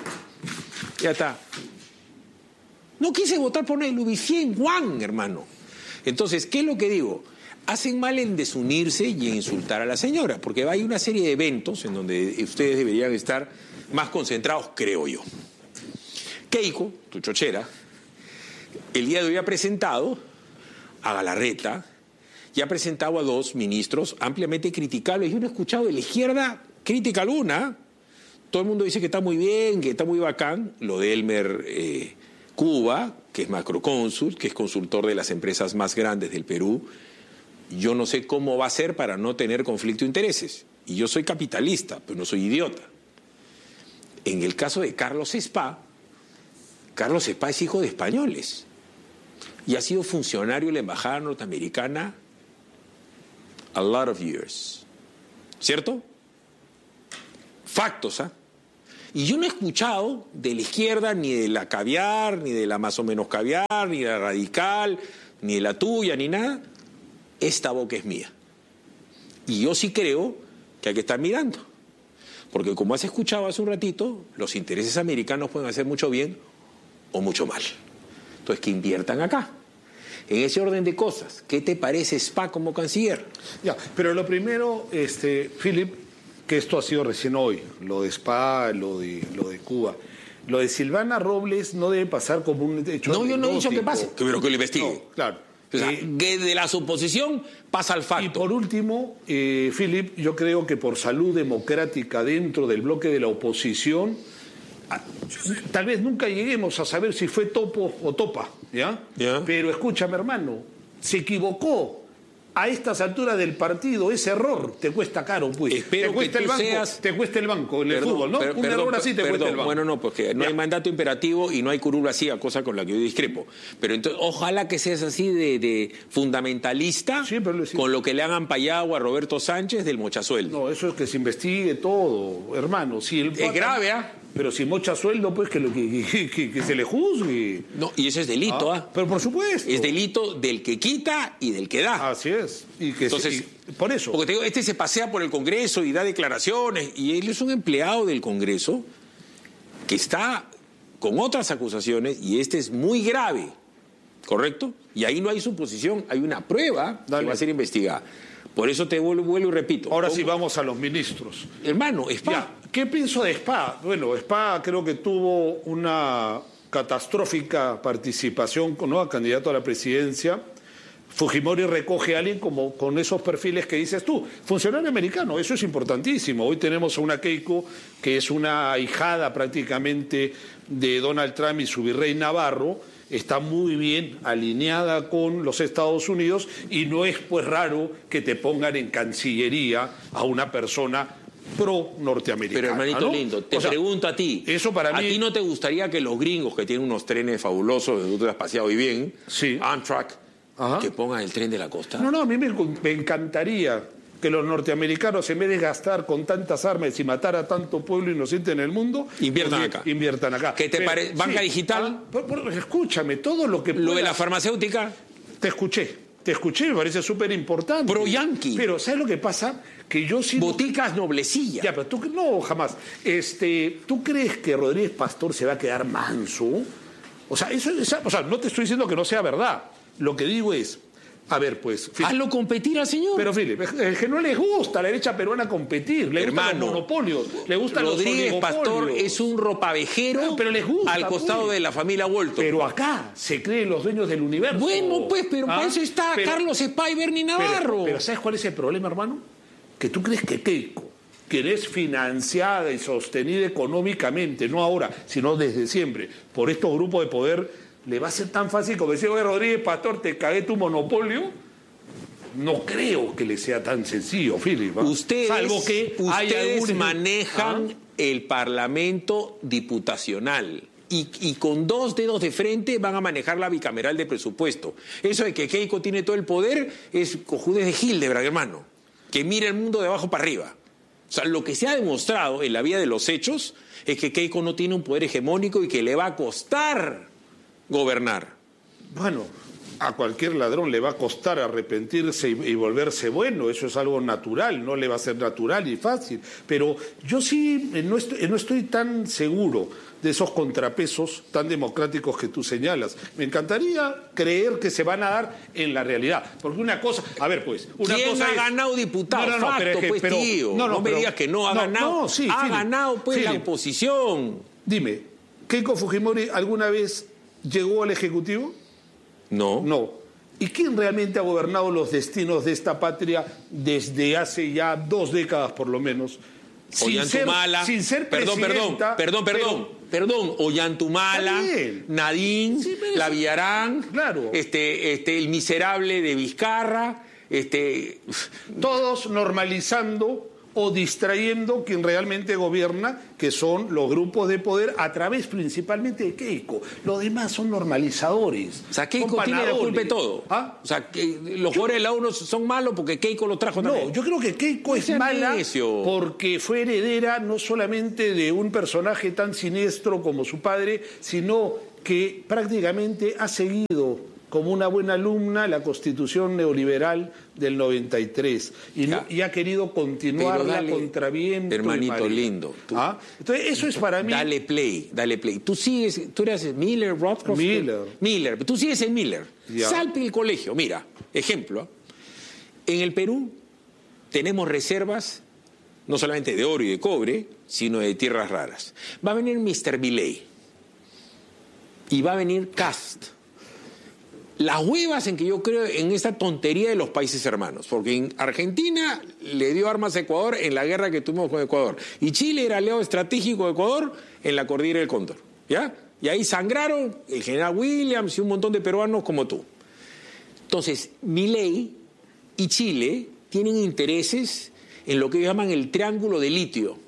Ya está. No quise votar por nadie, lo vicié en Juan, hermano. Entonces, ¿qué es lo que digo? Hacen mal en desunirse y en insultar a la señora, porque hay una serie de eventos en donde ustedes deberían estar más concentrados, creo yo. Keiko, tu chochera, el día de hoy ha presentado a Galarreta y ha presentado a dos ministros ampliamente criticables. Yo no he escuchado de la izquierda crítica alguna. Todo el mundo dice que está muy bien, que está muy bacán, lo de Elmer eh, Cuba, que es macrocónsul, que es consultor de las empresas más grandes del Perú. Yo no sé cómo va a ser para no tener conflicto de intereses. Y yo soy capitalista, pero no soy idiota. En el caso de Carlos Spa, Carlos Spa es hijo de españoles y ha sido funcionario de la embajada norteamericana a lot of years. ¿Cierto? Factos, ¿ah? ¿eh? Y yo no he escuchado de la izquierda, ni de la caviar, ni de la más o menos caviar, ni de la radical, ni de la tuya, ni nada. Esta boca es mía. Y yo sí creo que hay que estar mirando. Porque como has escuchado hace un ratito, los intereses americanos pueden hacer mucho bien o mucho mal. Entonces, que inviertan acá. En ese orden de cosas, ¿qué te parece Spa como canciller? Ya, pero lo primero, este, Philip, que esto ha sido recién hoy, lo de Spa, lo de, lo de Cuba. Lo de Silvana Robles no debe pasar como un hecho. No, yo no he dicho que pase, pero que lo investigue. No, claro. O sea, eh, que de la suposición pasa al facto. Y por último, eh, Philip, yo creo que por salud democrática dentro del bloque de la oposición, tal vez nunca lleguemos a saber si fue topo o topa, ¿ya? ¿Ya? Pero escúchame, hermano, se equivocó. A estas alturas del partido, ese error te cuesta caro, pues. Espero te cuesta que el tú banco, seas... te cuesta el banco en el perdón, fútbol, ¿no? Per, un perdón, error así te perdón, cuesta el banco. Bueno, no, porque no ya. hay mandato imperativo y no hay curul vacía, cosa con la que yo discrepo. Pero entonces, ojalá que seas así de, de fundamentalista, sí, pero sí. con lo que le hagan payagua a Roberto Sánchez del mochasueldo. No, eso es que se investigue todo, hermano. Si el es pata, grave, ¿ah? ¿eh? Pero si mocha sueldo, pues que, lo, que, que, que, que se le juzgue. No, y eso es delito, ¿ah? ¿ah? Pero por supuesto. Es delito del que quita y del que da. Así es. Y que Entonces, se, y por eso. Porque te digo, este se pasea por el Congreso y da declaraciones, y él es un empleado del Congreso que está con otras acusaciones, y este es muy grave, ¿correcto? Y ahí no hay suposición, hay una prueba Dale. que va a ser investigada. Por eso te vuelvo, vuelvo y repito. Ahora sí vamos a los ministros. Hermano, Spa. Ya, ¿qué pienso de Spa? Bueno, Spa creo que tuvo una catastrófica participación con ¿no? candidato a la presidencia. Fujimori recoge a alguien como con esos perfiles que dices tú, funcionario americano, eso es importantísimo. Hoy tenemos a una Keiko que es una ahijada prácticamente de Donald Trump y su virrey Navarro, está muy bien alineada con los Estados Unidos y no es pues raro que te pongan en Cancillería a una persona pro norteamericana. Pero hermanito ¿no? lindo, te o sea, pregunto a ti, eso para ¿a mí... ti no te gustaría que los gringos que tienen unos trenes fabulosos, que tú te has paseado y bien, sí. Amtrak, Ajá. que pongan el tren de la costa? No, no, a mí me, me encantaría que los norteamericanos, en vez de gastar con tantas armas y matar a tanto pueblo inocente en el mundo, inviertan acá. Inviertan acá. ¿Qué te parece? ¿Banca sí, digital? Ah, por, por, escúchame, todo lo que ¿Lo puedas, de la farmacéutica? Te escuché, te escuché, me parece súper importante. Pro Yankee. Pero ¿sabes lo que pasa? Que yo sí... Boticas Noblecilla. Ya, pero tú... No, jamás. Este, ¿tú crees que Rodríguez Pastor se va a quedar manso? O sea, eso, esa, o sea, no te estoy diciendo que no sea verdad. Lo que digo es... A ver, pues... Philip, hazlo competir al señor. Pero, Philip, es que no les gusta a la derecha peruana competir. Le Hermano, gustan los monopolios. Le gustan Rodríguez los Pastor es un ropavejero no, pero les gusta, al costado pues. de la familia Walton. Pero acá se creen los dueños del universo. Bueno, pues, pero ¿Ah? para eso está pero, Carlos Spa y Bernie Navarro. Pero, pero ¿sabes cuál es el problema, hermano? Que tú crees que Keiko, que es financiada y sostenida económicamente, no ahora, sino desde siempre, por estos grupos de poder, le va a ser tan fácil como decir, oye, Rodríguez Pastor, te cagué tu monopolio. No creo que le sea tan sencillo, Philip. ¿eh? Ustedes, Salvo que ustedes algún... manejan ¿Ah? el Parlamento diputacional y, y con dos dedos de frente van a manejar la bicameral de presupuesto. Eso de que Keiko tiene todo el poder es cojudes de Hildebrand, hermano, que mira el mundo de abajo para arriba. O sea, lo que se ha demostrado en la vida de los hechos es que Keiko no tiene un poder hegemónico y que le va a costar gobernar. Bueno... A cualquier ladrón le va a costar arrepentirse y, y volverse bueno, eso es algo natural, no le va a ser natural y fácil. Pero yo sí no estoy, no estoy tan seguro de esos contrapesos tan democráticos que tú señalas. Me encantaría creer que se van a dar en la realidad. Porque una cosa, a ver pues... Una ¿Quién cosa ha es... ganado diputado? No, no, no, Facto, pero es que, pues, pero, tío. No, no, no me pero, digas que no ha no, ganado. No, sí, ha Philip, ganado, pues, Philip, la oposición. Dime, ¿Keiko Fujimori alguna vez llegó al Ejecutivo? No. No. ¿Y quién realmente ha gobernado los destinos de esta patria desde hace ya dos décadas por lo menos? Ollantumala, sin ser perdón, perdón, perdón, perdón, perdón, Ollantumala, Nadine, sí, la Villarán, claro. este, este, el miserable de Vizcarra, este, todos normalizando o distrayendo quien realmente gobierna, que son los grupos de poder, a través principalmente de Keiko. Los demás son normalizadores. O sea, Keiko tiene la culpa de todo. ¿Ah? O sea, que los jugadores de la U son malos porque Keiko los trajo también. No, yo creo que Keiko es mala necio. Porque fue heredera no solamente de un personaje tan siniestro como su padre, sino que prácticamente ha seguido como una buena alumna la Constitución neoliberal del noventa y tres y, no, y ha querido continuarla dale, contra viento hermanito y lindo. Tú, ¿Ah? Entonces eso es para mí. Dale play, dale play. Tú sigues, tú eres Miller, Rothkopf. Miller. Miller, tú sigues en Miller. Ya. Salte del colegio. Mira, ejemplo. En el Perú tenemos reservas no solamente de oro y de cobre, sino de tierras raras. Va a venir mister Milei y va a venir Cast. Las huevas en que yo creo en esta tontería de los países hermanos, porque en Argentina le dio armas a Ecuador en la guerra que tuvimos con Ecuador, y Chile era aliado estratégico de Ecuador en la cordillera del Cóndor, ¿ya? Y ahí sangraron el general Williams y un montón de peruanos como tú. Entonces, Milei y Chile tienen intereses en lo que llaman el triángulo de litio,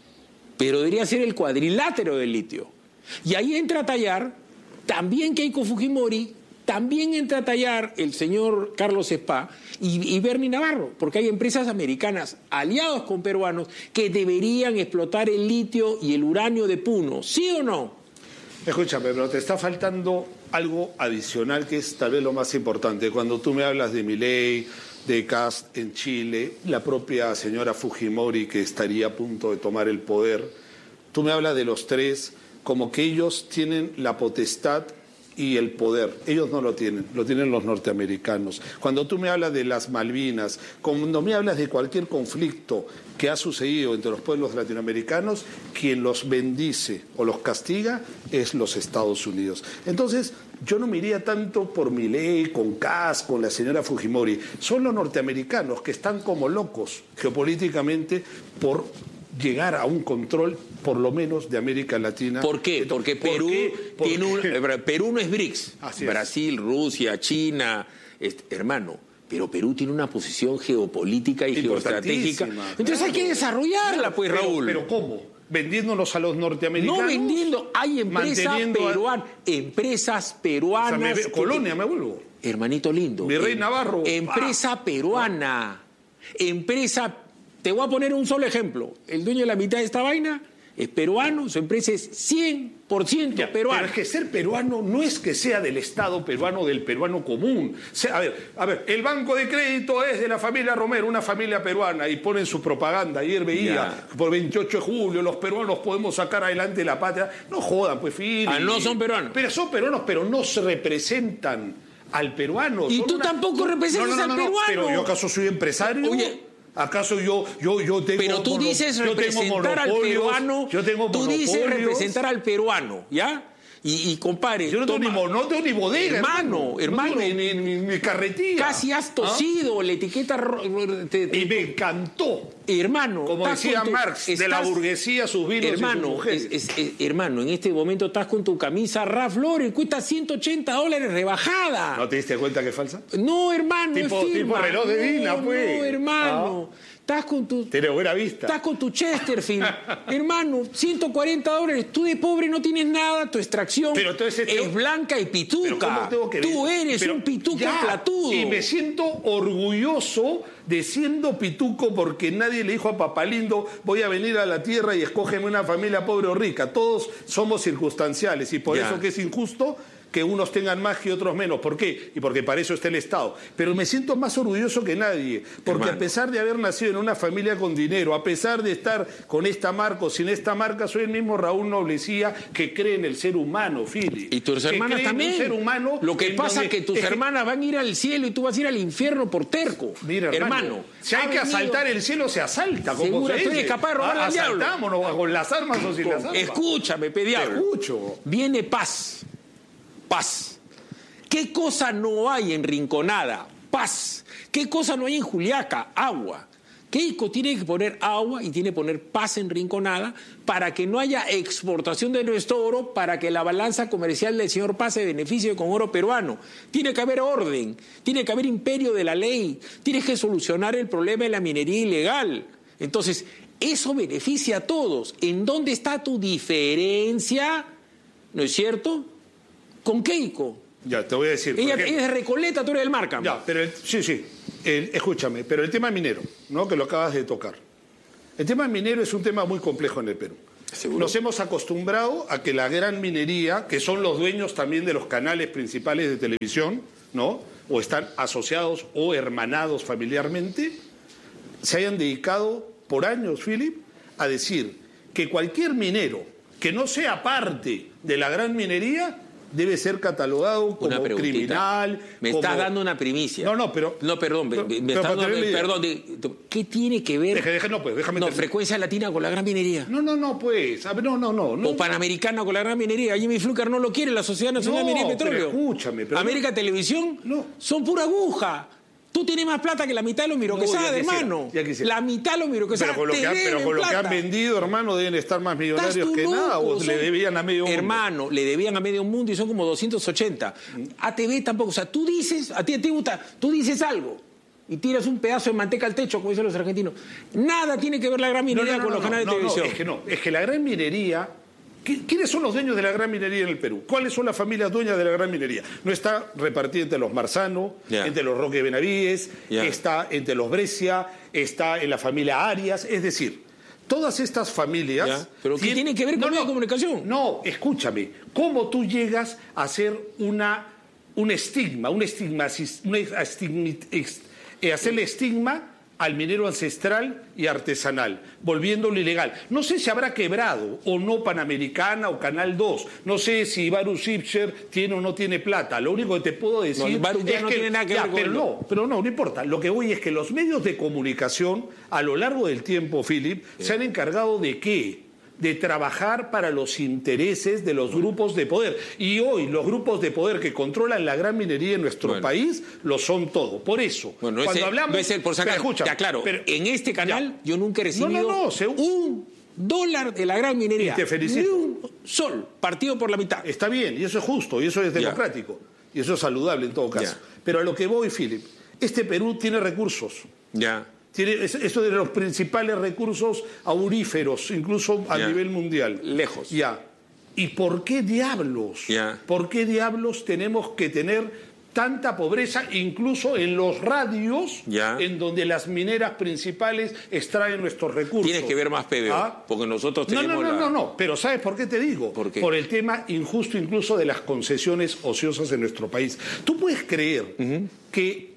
pero debería ser el cuadrilátero del litio. Y ahí entra a tallar también Keiko Fujimori, también entra a tallar el señor Carlos Spa y, y Bernie Navarro, porque hay empresas americanas aliados con peruanos que deberían explotar el litio y el uranio de Puno, ¿sí o no? Escúchame, pero te está faltando algo adicional que es tal vez lo más importante. Cuando tú me hablas de Milei, de Kast en Chile, la propia señora Fujimori que estaría a punto de tomar el poder, tú me hablas de los tres como que ellos tienen la potestad y el poder. Ellos no lo tienen, lo tienen los norteamericanos. Cuando tú me hablas de las Malvinas, cuando me hablas de cualquier conflicto que ha sucedido entre los pueblos latinoamericanos, quien los bendice o los castiga es los Estados Unidos. Entonces, yo no me iría tanto por Milei, con Kast, con la señora Fujimori. Son los norteamericanos que están como locos geopolíticamente por llegar a un control, por lo menos, de América Latina. ¿Por qué? Porque Perú, ¿Por qué? ¿Por tiene un, Perú no es BRICS. Así es. Brasil, Rusia, China, este, hermano. Pero Perú tiene una posición geopolítica y geoestratégica. Entonces claro. hay que desarrollarla, pues, pero, Raúl. ¿Pero cómo? ¿Vendiéndonos a los norteamericanos? No vendiendo. Hay empresas peruanas. A... Empresas peruanas. O sea, me, Colonia, me vuelvo. Hermanito lindo. Mi rey Navarro. Empresa ah. peruana. Empresa. Te voy a poner un solo ejemplo. El dueño de la mitad de esta vaina es peruano, su empresa es cien por ciento ya, peruana. Pero es que ser peruano no es que sea del Estado peruano, del peruano común. O sea, a ver, a ver, el banco de crédito es de la familia Romero, una familia peruana, y ponen su propaganda. Ayer veía, ya. por veintiocho de julio, los peruanos podemos sacar adelante la patria. No jodan, pues, Fili. Ah, no son peruanos. Pero son peruanos, pero no se representan al peruano. Y tú una... tampoco representas no, no, no, al no, peruano. Pero yo acaso soy empresario. Oye. ¿Acaso yo, yo, yo tengo Pero tú dices representar al peruano, yo tengo tú dices representar al peruano, ¿ya? Y, y compadre, yo no tengo, ni, no tengo ni bodega, hermano, hermano, no ni, ni, ni, ni carretilla. Casi has tosido, ¿ah? La etiqueta te, te, y me encantó, hermano. Como decía tu, Marx, estás, de la burguesía sus vinos hermano, y sus mujeres. Es, es, es, hermano, en este momento estás con tu camisa Ralph Lauren, cuesta ciento ochenta dólares rebajada. ¿No te diste cuenta que es falsa? No, hermano, tipo, es firma. Tipo reloj de Dina, no, pues. No, hermano. ¿Ah? Estás con tu... Tiene buena vista. Estás con tu Chesterfield. Hermano, ciento cuarenta dólares. Tú de pobre no tienes nada. Tu extracción pero entonces, es tengo... blanca y pituca. Tengo que Tú eres pero un pituco ya, platudo. Y me siento orgulloso de siendo pituco porque nadie le dijo a Papalindo voy a venir a la tierra y escógeme una familia pobre o rica. Todos somos circunstanciales y por ya. eso que es injusto que unos tengan más que otros menos. ¿Por qué? Y porque para eso está el Estado. Pero me siento más orgulloso que nadie, porque hermano, a pesar de haber nacido en una familia con dinero, a pesar de estar con esta marca o sin esta marca, soy el mismo Raúl Noblecía que cree en el ser humano, Fili. Y tus hermanas también. Ser humano Lo que pasa es que tus es hermanas que... van a ir al cielo y tú vas a ir al infierno por terco. Mira, hermano, hermano si hay que venido... asaltar el cielo, se asalta. Como se dice. Capaz de robar al diablo. Asaltámonos con las armas o sin con... las armas. Escúchame, pediablo. Te escucho. Viene paz. Paz. ¿Qué cosa no hay en Rinconada? Paz. ¿Qué cosa no hay en Juliaca? Agua. Keiko tiene que poner agua y tiene que poner paz en Rinconada para que no haya exportación de nuestro oro, para que la balanza comercial del señor Paz se beneficie con oro peruano. Tiene que haber orden, tiene que haber imperio de la ley, tienes que solucionar el problema de la minería ilegal. Entonces, eso beneficia a todos. ¿En dónde está tu diferencia, no es cierto, con Keiko? Ya, te voy a decir. Ella, ejemplo, ella es de Recoleta, tú eres del Marca. Ya, pero el, sí, sí. El, escúchame, pero el tema minero, ¿no? Que lo acabas de tocar. El tema minero es un tema muy complejo en el Perú. ¿Seguro? Nos hemos acostumbrado a que la gran minería, que son los dueños también de los canales principales de televisión, ¿no? O están asociados o hermanados familiarmente, se hayan dedicado por años, Philip, a decir que cualquier minero que no sea parte de la gran minería debe ser catalogado como criminal. Me como... estás dando una primicia. No, no, pero... No, perdón, pero, me, me pero estás dando... tener Perdón, de, ¿qué tiene que ver? Deje, deje, no, pues, déjame No, terminar. frecuencia latina con la gran minería. No, no, no, pues. A ver, no, no, no, no. O panamericana con la gran minería. Jimmy Fluker no lo quiere, la Sociedad Nacional no, de Minería y Petróleo. Pero escúchame. Pero América no. Televisión no. son pura aguja. Tú tienes más plata que la mitad de los miroquesadas, no, hermano. La mitad de los miroquesadas. Pero con lo, que han, pero con lo que han vendido, hermano, deben estar más millonarios que loco, nada. O son... le debían a medio mundo. Hermano, le debían a medio mundo y son como doscientos ochenta. Mm. A T V tampoco. O sea, tú dices, a ti te gusta, tú dices algo y tiras un pedazo de manteca al techo, como dicen los argentinos. Nada tiene que ver la gran minería no, no, no, con los no, canales no, de televisión. No, es que no. Es que la gran minería... ¿Quiénes son los dueños de la gran minería en el Perú? ¿Cuáles son las familias dueñas de la gran minería? No está repartida entre los Marzano, yeah. entre los Roque Benavides, yeah. está entre los Brescia, está en la familia Arias, es decir, todas estas familias... Yeah. ¿Pero qué tienen que ver con no, la comunicación? No, escúchame, ¿cómo tú llegas a hacer una, un estigma, un estigma, un estigma, eh, hacerle estigma al minero ancestral y artesanal, volviéndolo ilegal? No sé si habrá quebrado o no Panamericana o Canal dos, no sé si Baruch Shipcher tiene o no tiene plata, lo único que te puedo decir no, Baruch ya es no que, tiene nada que ya, ver pero con no, pero no, no importa, lo que voy es que los medios de comunicación a lo largo del tiempo, Philip, sí. se han encargado de ¿qué? De trabajar para los intereses de los grupos de poder. Y hoy los grupos de poder que controlan la gran minería en nuestro bueno. país lo son todo. Por eso, bueno, cuando ese, hablamos... No es el por sacar, pero escucha, te aclaro, pero, en este canal ya. yo nunca he recibido no, no, no, se... un dólar de la gran minería. Y te felicito. Ni un sol, partido por la mitad. Está bien, y eso es justo, y eso es democrático. Ya. Y eso es saludable en todo caso. Ya. Pero a lo que voy, Philip, este Perú tiene recursos. Ya. Tiene, esto de los principales recursos auríferos, incluso a yeah. nivel mundial. Lejos. Ya. ¿Y por qué diablos? Yeah. ¿Por qué diablos tenemos que tener tanta pobreza, incluso en los radios yeah. en donde las mineras principales extraen nuestros recursos? Tienes que ver más P B O, ¿ah? Porque nosotros tenemos No, no, no, la... no, no, pero ¿sabes por qué te digo? ¿Por qué? Por el tema injusto incluso de las concesiones ociosas en nuestro país. Tú puedes creer uh-huh. que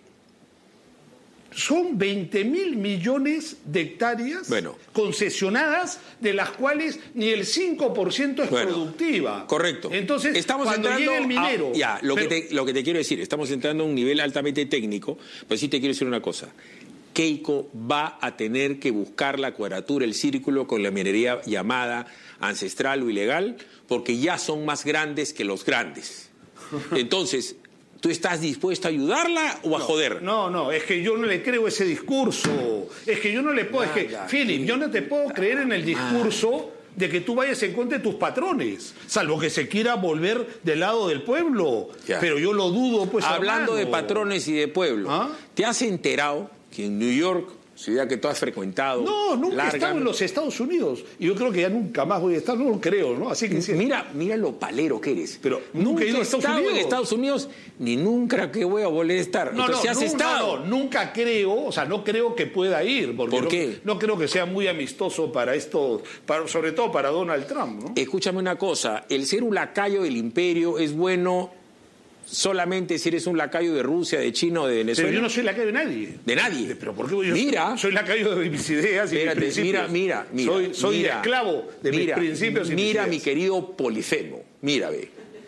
son veinte mil millones de hectáreas bueno. concesionadas, de las cuales ni el cinco por ciento es bueno, productiva. Correcto. Entonces, estamos cuando llega el minero... A, ya, lo, pero, que te, lo que te quiero decir, estamos entrando a un nivel altamente técnico, pero sí te quiero decir una cosa. Keiko va a tener que buscar la cuadratura, el círculo con la minería llamada ancestral o ilegal, porque ya son más grandes que los grandes. Entonces... ¿Tú estás dispuesto a ayudarla o a no, joder? No, no, es que yo no le creo ese discurso. Es que yo no le puedo... Ah, es que, ya, Philip, yo no te puedo creer en el discurso ah. de que tú vayas en contra de tus patrones, salvo que se quiera volver del lado del pueblo. Ya. Pero yo lo dudo, pues, hablando hermano. de patrones y de pueblo, ¿ah? ¿te has enterado que en New York, ciudad que tú has frecuentado... No, nunca larga, he estado en los Estados Unidos. Y yo creo que ya nunca más voy a estar, no lo creo, ¿no? Así que sí. Mira, mira lo palero que eres. Pero nunca he ido a Estados estado Unidos. en Estados Unidos, ni nunca que voy a volver a estar. No, Entonces, no, has no, estado. no, nunca creo, o sea, no creo que pueda ir. Porque ¿Por no, qué? No creo que sea muy amistoso para esto, para, sobre todo para Donald Trump, ¿no? Escúchame una cosa, el ser un lacayo del imperio es bueno... solamente si eres un lacayo de Rusia, de China o de Venezuela. Pero yo no soy lacayo de nadie. De nadie. Pero ¿por qué yo mira, soy, soy lacayo de mis ideas y espérate, mis principios? Mira, mira, mira. Soy, soy mira, esclavo de mira, mis principios y Mira, mis mi querido Polifemo, mira, ve.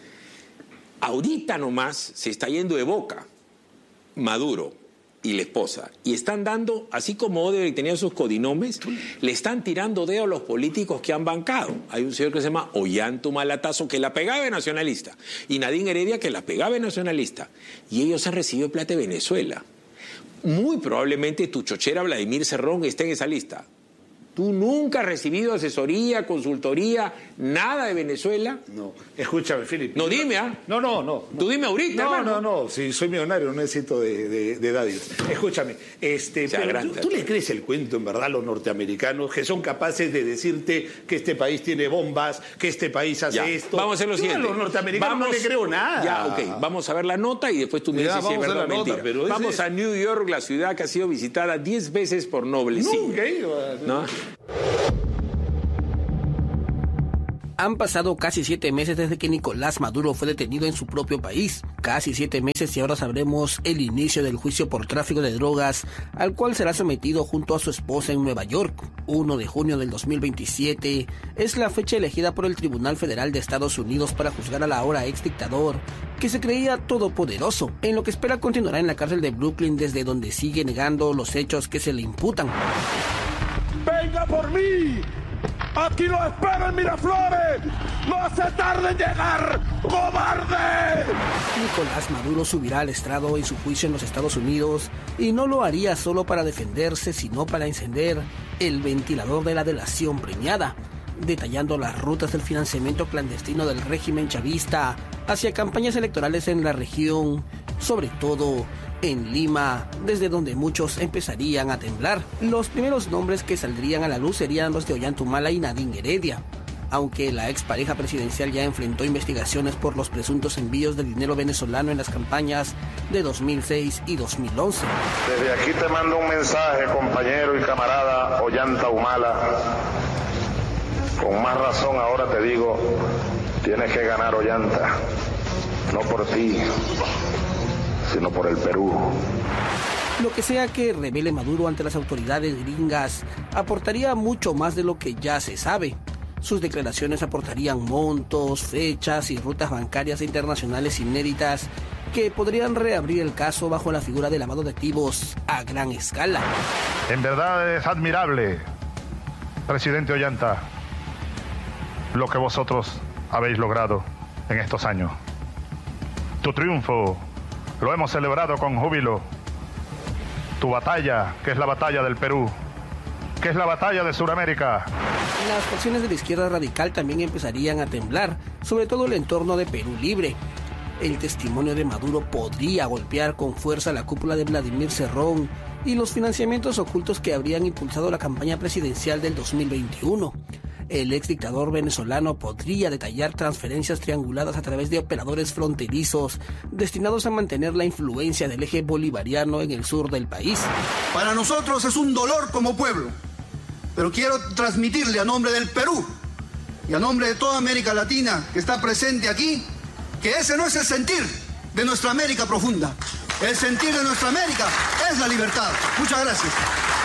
Ahorita nomás se está yendo de boca Maduro y la esposa. Y están dando, así como Odebrecht tenía sus codinomes, le están tirando dedo a los políticos que han bancado. Hay un señor que se llama Ollanta Humala-Tazo, que la pegaba de nacionalista, y Nadine Heredia, que la pegaba de nacionalista. Y ellos han recibido plata de Venezuela. muy probablemente tu chochera Vladimir Cerrón esté en esa lista. ¿Tú nunca has recibido asesoría, consultoría, nada de Venezuela? No. Escúchame, Felipe. No, dime, ¿ah? No, no, no. Tú dime ahorita, No, hermano. no, no. Si soy millonario, no necesito de, de, de dádivas. Escúchame, este, Se pero agranda. ¿tú, ¿tú le crees el cuento, en verdad, a los norteamericanos que son capaces de decirte que este país tiene bombas, que este país hace Ya, esto? vamos a hacer lo Yo siguiente. a los norteamericanos Vamos- no le creo nada. Ya, ok. Vamos a ver la nota y después tú me Ya, dices si es vamos a verdad o ver la mentira. nota, pero ese- Vamos a New York, la ciudad que ha sido visitada diez veces por nobles. Nunca he ido a- ¿No? Han pasado casi siete meses desde que Nicolás Maduro fue detenido en su propio país. Casi siete meses y ahora sabremos el inicio del juicio por tráfico de drogas, al cual será sometido junto a su esposa en Nueva York. primero de junio del dos mil veintisiete es la fecha elegida por el Tribunal Federal de Estados Unidos para juzgar al ahora ex dictador, que se creía todopoderoso, en lo que espera continuará en la cárcel de Brooklyn, desde donde sigue negando los hechos que se le imputan. ¡Venga por mí! ¡Aquí lo espero en Miraflores! ¡No se tarde en llegar, cobarde! Nicolás Maduro subirá al estrado en su juicio en los Estados Unidos y no lo haría solo para defenderse, sino para encender el ventilador de la delación premiada, detallando las rutas del financiamiento clandestino del régimen chavista hacia campañas electorales en la región, sobre todo en Lima, desde donde muchos empezarían a temblar. Los primeros nombres que saldrían a la luz serían los de Ollanta y Nadine Heredia, aunque la expareja presidencial ya enfrentó investigaciones por los presuntos envíos de dinero venezolano en las campañas de dos mil seis y dos mil once. Desde aquí te mando un mensaje, compañero y camarada Ollanta Humala. Con más razón ahora te digo, tienes que ganar, Ollanta, no por ti, sino por el Perú. Lo que sea que revele Maduro ante las autoridades gringas aportaría mucho más de lo que ya se sabe. Sus declaraciones aportarían montos, fechas y rutas bancarias internacionales inéditas que podrían reabrir el caso bajo la figura de lavado de activos a gran escala. En verdad es admirable, presidente Ollanta, lo que vosotros habéis logrado en estos años. Tu triunfo lo hemos celebrado con júbilo. Tu batalla, que es la batalla del Perú, que es la batalla de Sudamérica. Las facciones de la izquierda radical también empezarían a temblar, sobre todo el entorno de Perú Libre. El testimonio de Maduro podría golpear con fuerza la cúpula de Vladimir Cerrón y los financiamientos ocultos que habrían impulsado la campaña presidencial del dos mil veintiuno. El ex dictador venezolano podría detallar transferencias trianguladas a través de operadores fronterizos destinados a mantener la influencia del eje bolivariano en el sur del país. Para nosotros es un dolor como pueblo, pero quiero transmitirle a nombre del Perú y a nombre de toda América Latina que está presente aquí, que ese no es el sentir de nuestra América profunda. El sentir de nuestra América es la libertad. Muchas gracias.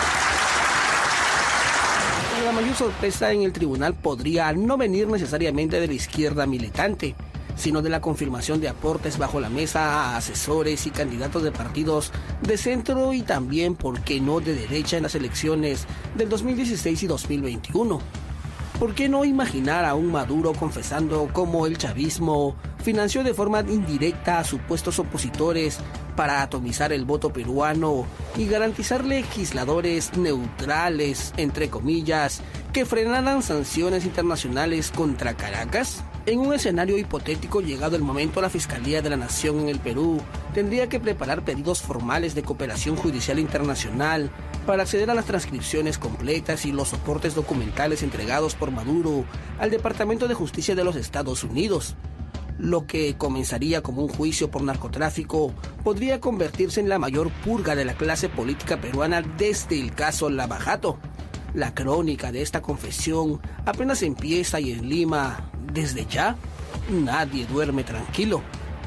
La mayor sorpresa en el tribunal podría no venir necesariamente de la izquierda militante, sino de la confirmación de aportes bajo la mesa a asesores y candidatos de partidos de centro y también, por qué no, de derecha en las elecciones del dos mil dieciséis y dos mil veintiuno. ¿Por qué no imaginar a un Maduro confesando cómo el chavismo financió de forma indirecta a supuestos opositores para atomizar el voto peruano y garantizar legisladores neutrales, entre comillas, que frenaran sanciones internacionales contra Caracas? En un escenario hipotético, llegado el momento, la Fiscalía de la Nación en el Perú tendría que preparar pedidos formales de cooperación judicial internacional para acceder a las transcripciones completas y los soportes documentales entregados por Maduro al Departamento de Justicia de los Estados Unidos. Lo que comenzaría como un juicio por narcotráfico podría convertirse en la mayor purga de la clase política peruana desde el caso Lava Jato. La crónica de esta confesión apenas empieza y en Lima, desde ya, nadie duerme tranquilo.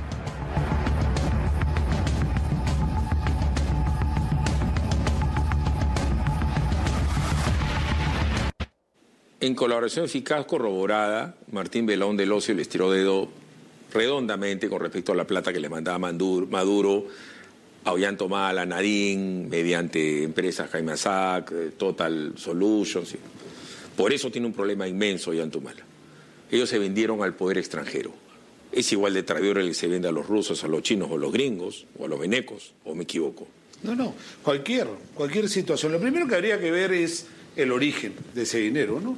En colaboración eficaz corroborada, Martín Belón del Ocio les tiró dedo redondamente con respecto a la plata que le mandaba Maduro a Ollanta Humala, a Nadine, mediante empresas Jaime Azac, Total Solutions. Por eso tiene un problema inmenso Ollanta Humala. Ellos se vendieron al poder extranjero. Es igual de traidor el que se vende a los rusos, a los chinos o a los gringos, o a los venecos, o me equivoco. No, no, cualquier, cualquier situación. Lo primero que habría que ver es el origen de ese dinero, ¿no?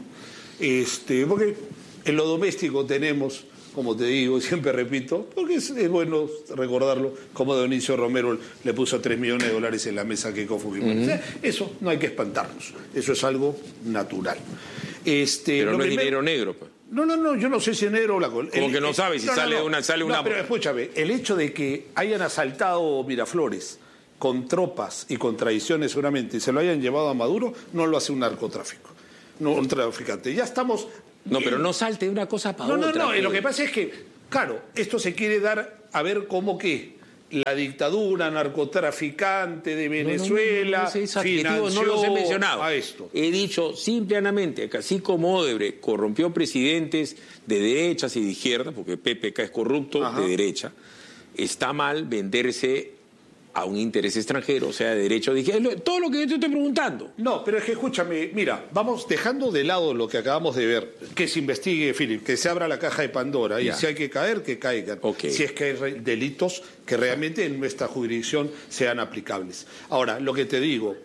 Este, porque en lo doméstico tenemos, como te digo, siempre repito, porque es, es bueno recordarlo, como Dionisio Romero le puso tres millones de dólares en la mesa a Keiko Fujimori. Uh-huh. O sea, eso no hay que espantarnos, eso es algo natural. Este, Pero no primero, es dinero negro, pues. No, no, no, yo no sé si enero o la... Como el, que no sabes si no, sale, no, no. Una, sale una... No, pero escúchame, el hecho de que hayan asaltado Miraflores con tropas y con traiciones seguramente y se lo hayan llevado a Maduro, no lo hace un narcotráfico, no un traficante. Ya estamos... No, pero no salte de una cosa para no, otra. No, no, no, pero... lo que pasa es que, claro, esto se quiere dar a ver cómo que la dictadura narcotraficante de Venezuela no, no, no, no, financió no los he mencionado. A esto. He dicho simplemente que así como Odebrecht corrompió presidentes de derechas y de izquierda, porque P P K es corrupto, ajá, de derecha, está mal venderse a un interés extranjero, o sea, de derecho de izquierda. Todo lo que yo te estoy preguntando. No, pero es que escúchame, mira, vamos dejando de lado lo que acabamos de ver, que se investigue, Philip, que se abra la caja de Pandora, ya, y si hay que caer, que caigan. Okay. Si es que hay delitos que realmente en nuestra jurisdicción sean aplicables. Ahora, lo que te digo,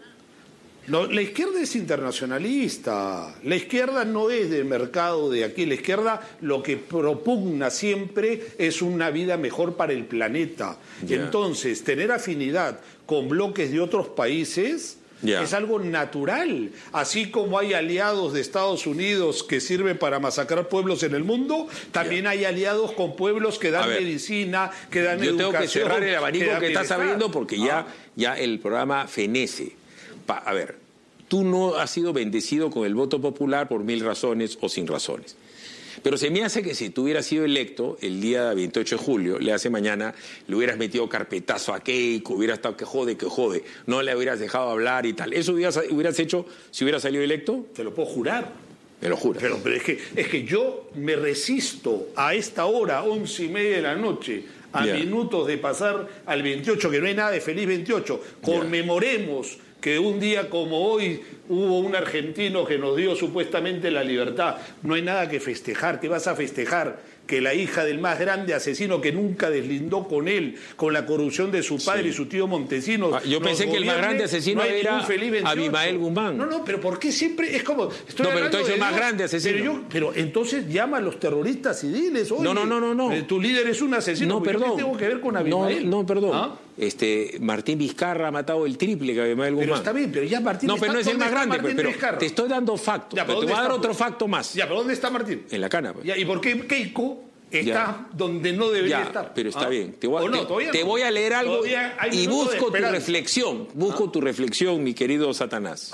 no, la izquierda es internacionalista, la izquierda no es de mercado de aquí, la izquierda lo que propugna siempre es una vida mejor para el planeta. Yeah. Entonces, tener afinidad con bloques de otros países yeah. es algo natural. Así como hay aliados de Estados Unidos que sirven para masacrar pueblos en el mundo, también yeah. hay aliados con pueblos que dan medicina, que dan yo educación. Yo tengo que cerrar el abanico que, que estás abriendo porque ah. ya, ya el programa fenece. A ver, tú no has sido bendecido con el voto popular por mil razones o sin razones. Pero se me hace que si tú hubieras sido electo el día veintiocho de julio, le hace mañana, le hubieras metido carpetazo a Keiko, hubieras estado que jode, que jode, no le hubieras dejado hablar y tal. ¿Eso hubieras, hubieras hecho si hubieras salido electo? Te lo puedo jurar. Me lo juras. Pero, pero es, que, es que yo me resisto a esta hora, once y media de la noche, a yeah. minutos de pasar al veintiocho, que no hay nada de feliz veintiocho. Conmemoremos yeah. que un día como hoy hubo un argentino que nos dio supuestamente la libertad. No hay nada que festejar. ¿Qué vas a festejar? Que la hija del más grande asesino que nunca deslindó con él, con la corrupción de su padre sí. y su tío Montesinos. Ah, yo pensé gobierne, que el más grande asesino no era Abimael Guzmán. No, no, pero ¿por qué siempre es como... Estoy no, pero entonces el más Dios, grande asesino. Pero, yo, pero entonces llama a los terroristas y diles, oye, no, no, no, no, no. Eh, tu líder es un asesino. No, perdón. ¿Qué tengo que ver con Abimael? No, no, perdón. ¿Ah? Este, Martín Vizcarra ha matado el triple que Abimael Guzmán. Pero está bien, pero ya Martín No, pero está, no es el más grande, Martín pero Vizcarra? Te estoy dando factos. Ya, pero te voy a dar otro facto más. Ya, pero ¿dónde está Martín? En la cana, pues. Ya, ¿y por qué Keiko está ya. donde no debería ya, estar? Pero está ¿Ah? bien. Te voy, a, no, te, te no. voy a leer algo y busco tu reflexión. Busco ¿Ah? tu reflexión, mi querido Satanás.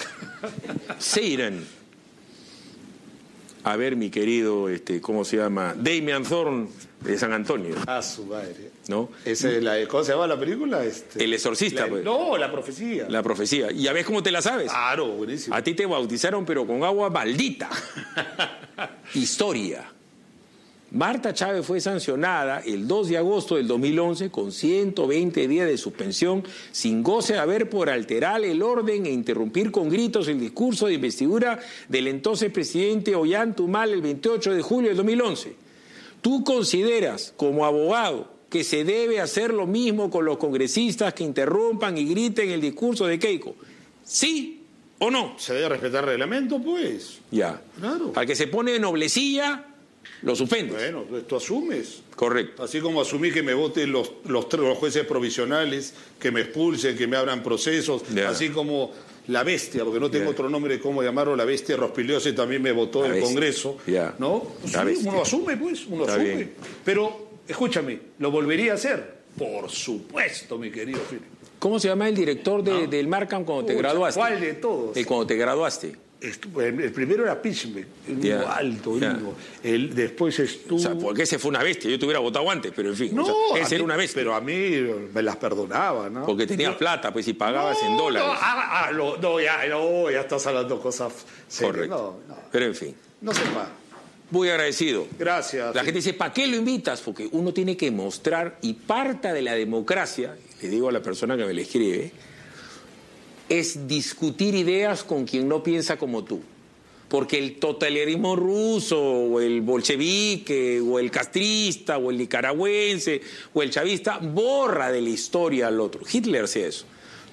Seiran. A ver, mi querido, este, ¿cómo se llama? Damian Thorne de San Antonio. Ah, su madre. ¿No? Esa es la, ¿cómo se llama la película? Este, El exorcista, la, pues. No, La profecía. La profecía. ¿Y ya ves cómo te la sabes? Claro, buenísimo. A ti te bautizaron, pero con agua maldita. Historia. Marta Chávez fue sancionada el dos de agosto del dos mil once con ciento veinte días de suspensión sin goce de haber por alterar el orden e interrumpir con gritos el discurso de investidura del entonces presidente Ollanta Humala el veintiocho de julio del dos mil once. ¿Tú consideras como abogado que se debe hacer lo mismo con los congresistas que interrumpan y griten el discurso de Keiko? ¿Sí o no? Se debe respetar el reglamento, pues. Ya. Claro. Al que se pone de noblecilla, lo suspendes. Bueno, tú asumes. Correcto. Así como asumí que me voten los, los, los jueces provisionales, que me expulsen, que me abran procesos, yeah. así como la bestia, porque no tengo yeah. otro nombre cómo llamarlo, la bestia Rospigliosi también me votó en el Congreso. Yeah. ¿No? Asumí, uno asume, pues, uno Está asume. Bien. Pero, escúchame, ¿lo volvería a hacer? Por supuesto, mi querido Philip. ¿Cómo se llama el director de, ¿No? del Markham cuando te Ucha, graduaste? ¿Cuál de todos? El cuando te graduaste. El primero era Pitchbeck, un yeah, alto, yeah. lindo. El, después estuvo... O sea, porque ese fue una bestia. Yo te hubiera votado antes, pero en fin. No, o sea, ese mí, era una bestia. Pero a mí me las perdonaba, ¿no? Porque tenías no, plata, pues, y pagabas no, en dólares. No, ah, ah, no, no, ya, no, ya estás hablando cosas serias. Correcto. No, no. Pero en fin. No se va. Muy agradecido. Gracias. La sí. gente dice, ¿para qué lo invitas? Porque uno tiene que mostrar, y parte de la democracia, le digo a la persona que me le escribe, es discutir ideas con quien no piensa como tú. Porque el totalitarismo ruso, o el bolchevique, o el castrista, o el nicaragüense, o el chavista, borra de la historia al otro. Hitler hacía eso.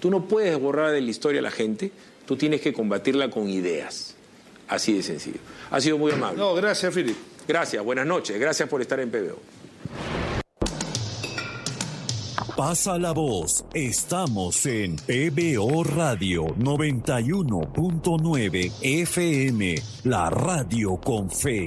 Tú no puedes borrar de la historia a la gente, tú tienes que combatirla con ideas. Así de sencillo. Ha sido muy amable. No, gracias, Philip. Gracias, buenas noches. Gracias por estar en P B O. Pasa la voz. Estamos en P B O Radio noventa y uno punto nueve F M, la radio con fe.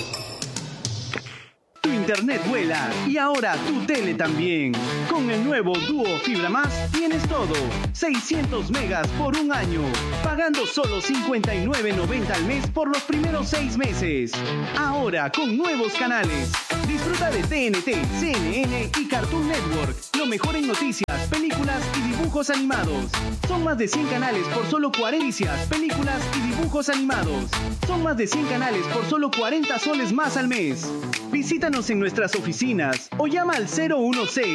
Tu internet vuela y ahora tu tele también. Con el nuevo Duo Fibra Más tienes todo. seiscientos megas por un año. Pagando solo cincuenta y nueve noventa al mes por los primeros seis meses. Ahora con nuevos canales. Disfruta de T N T, C N N y Cartoon Network. Lo mejor en noticias, películas y dibujos animados. Son más de cien canales por solo cuarenta noticias, películas y dibujos animados. Son más de cien canales por solo cuarenta soles más al mes. Visítanos en nuestras oficinas o llama al cero uno seis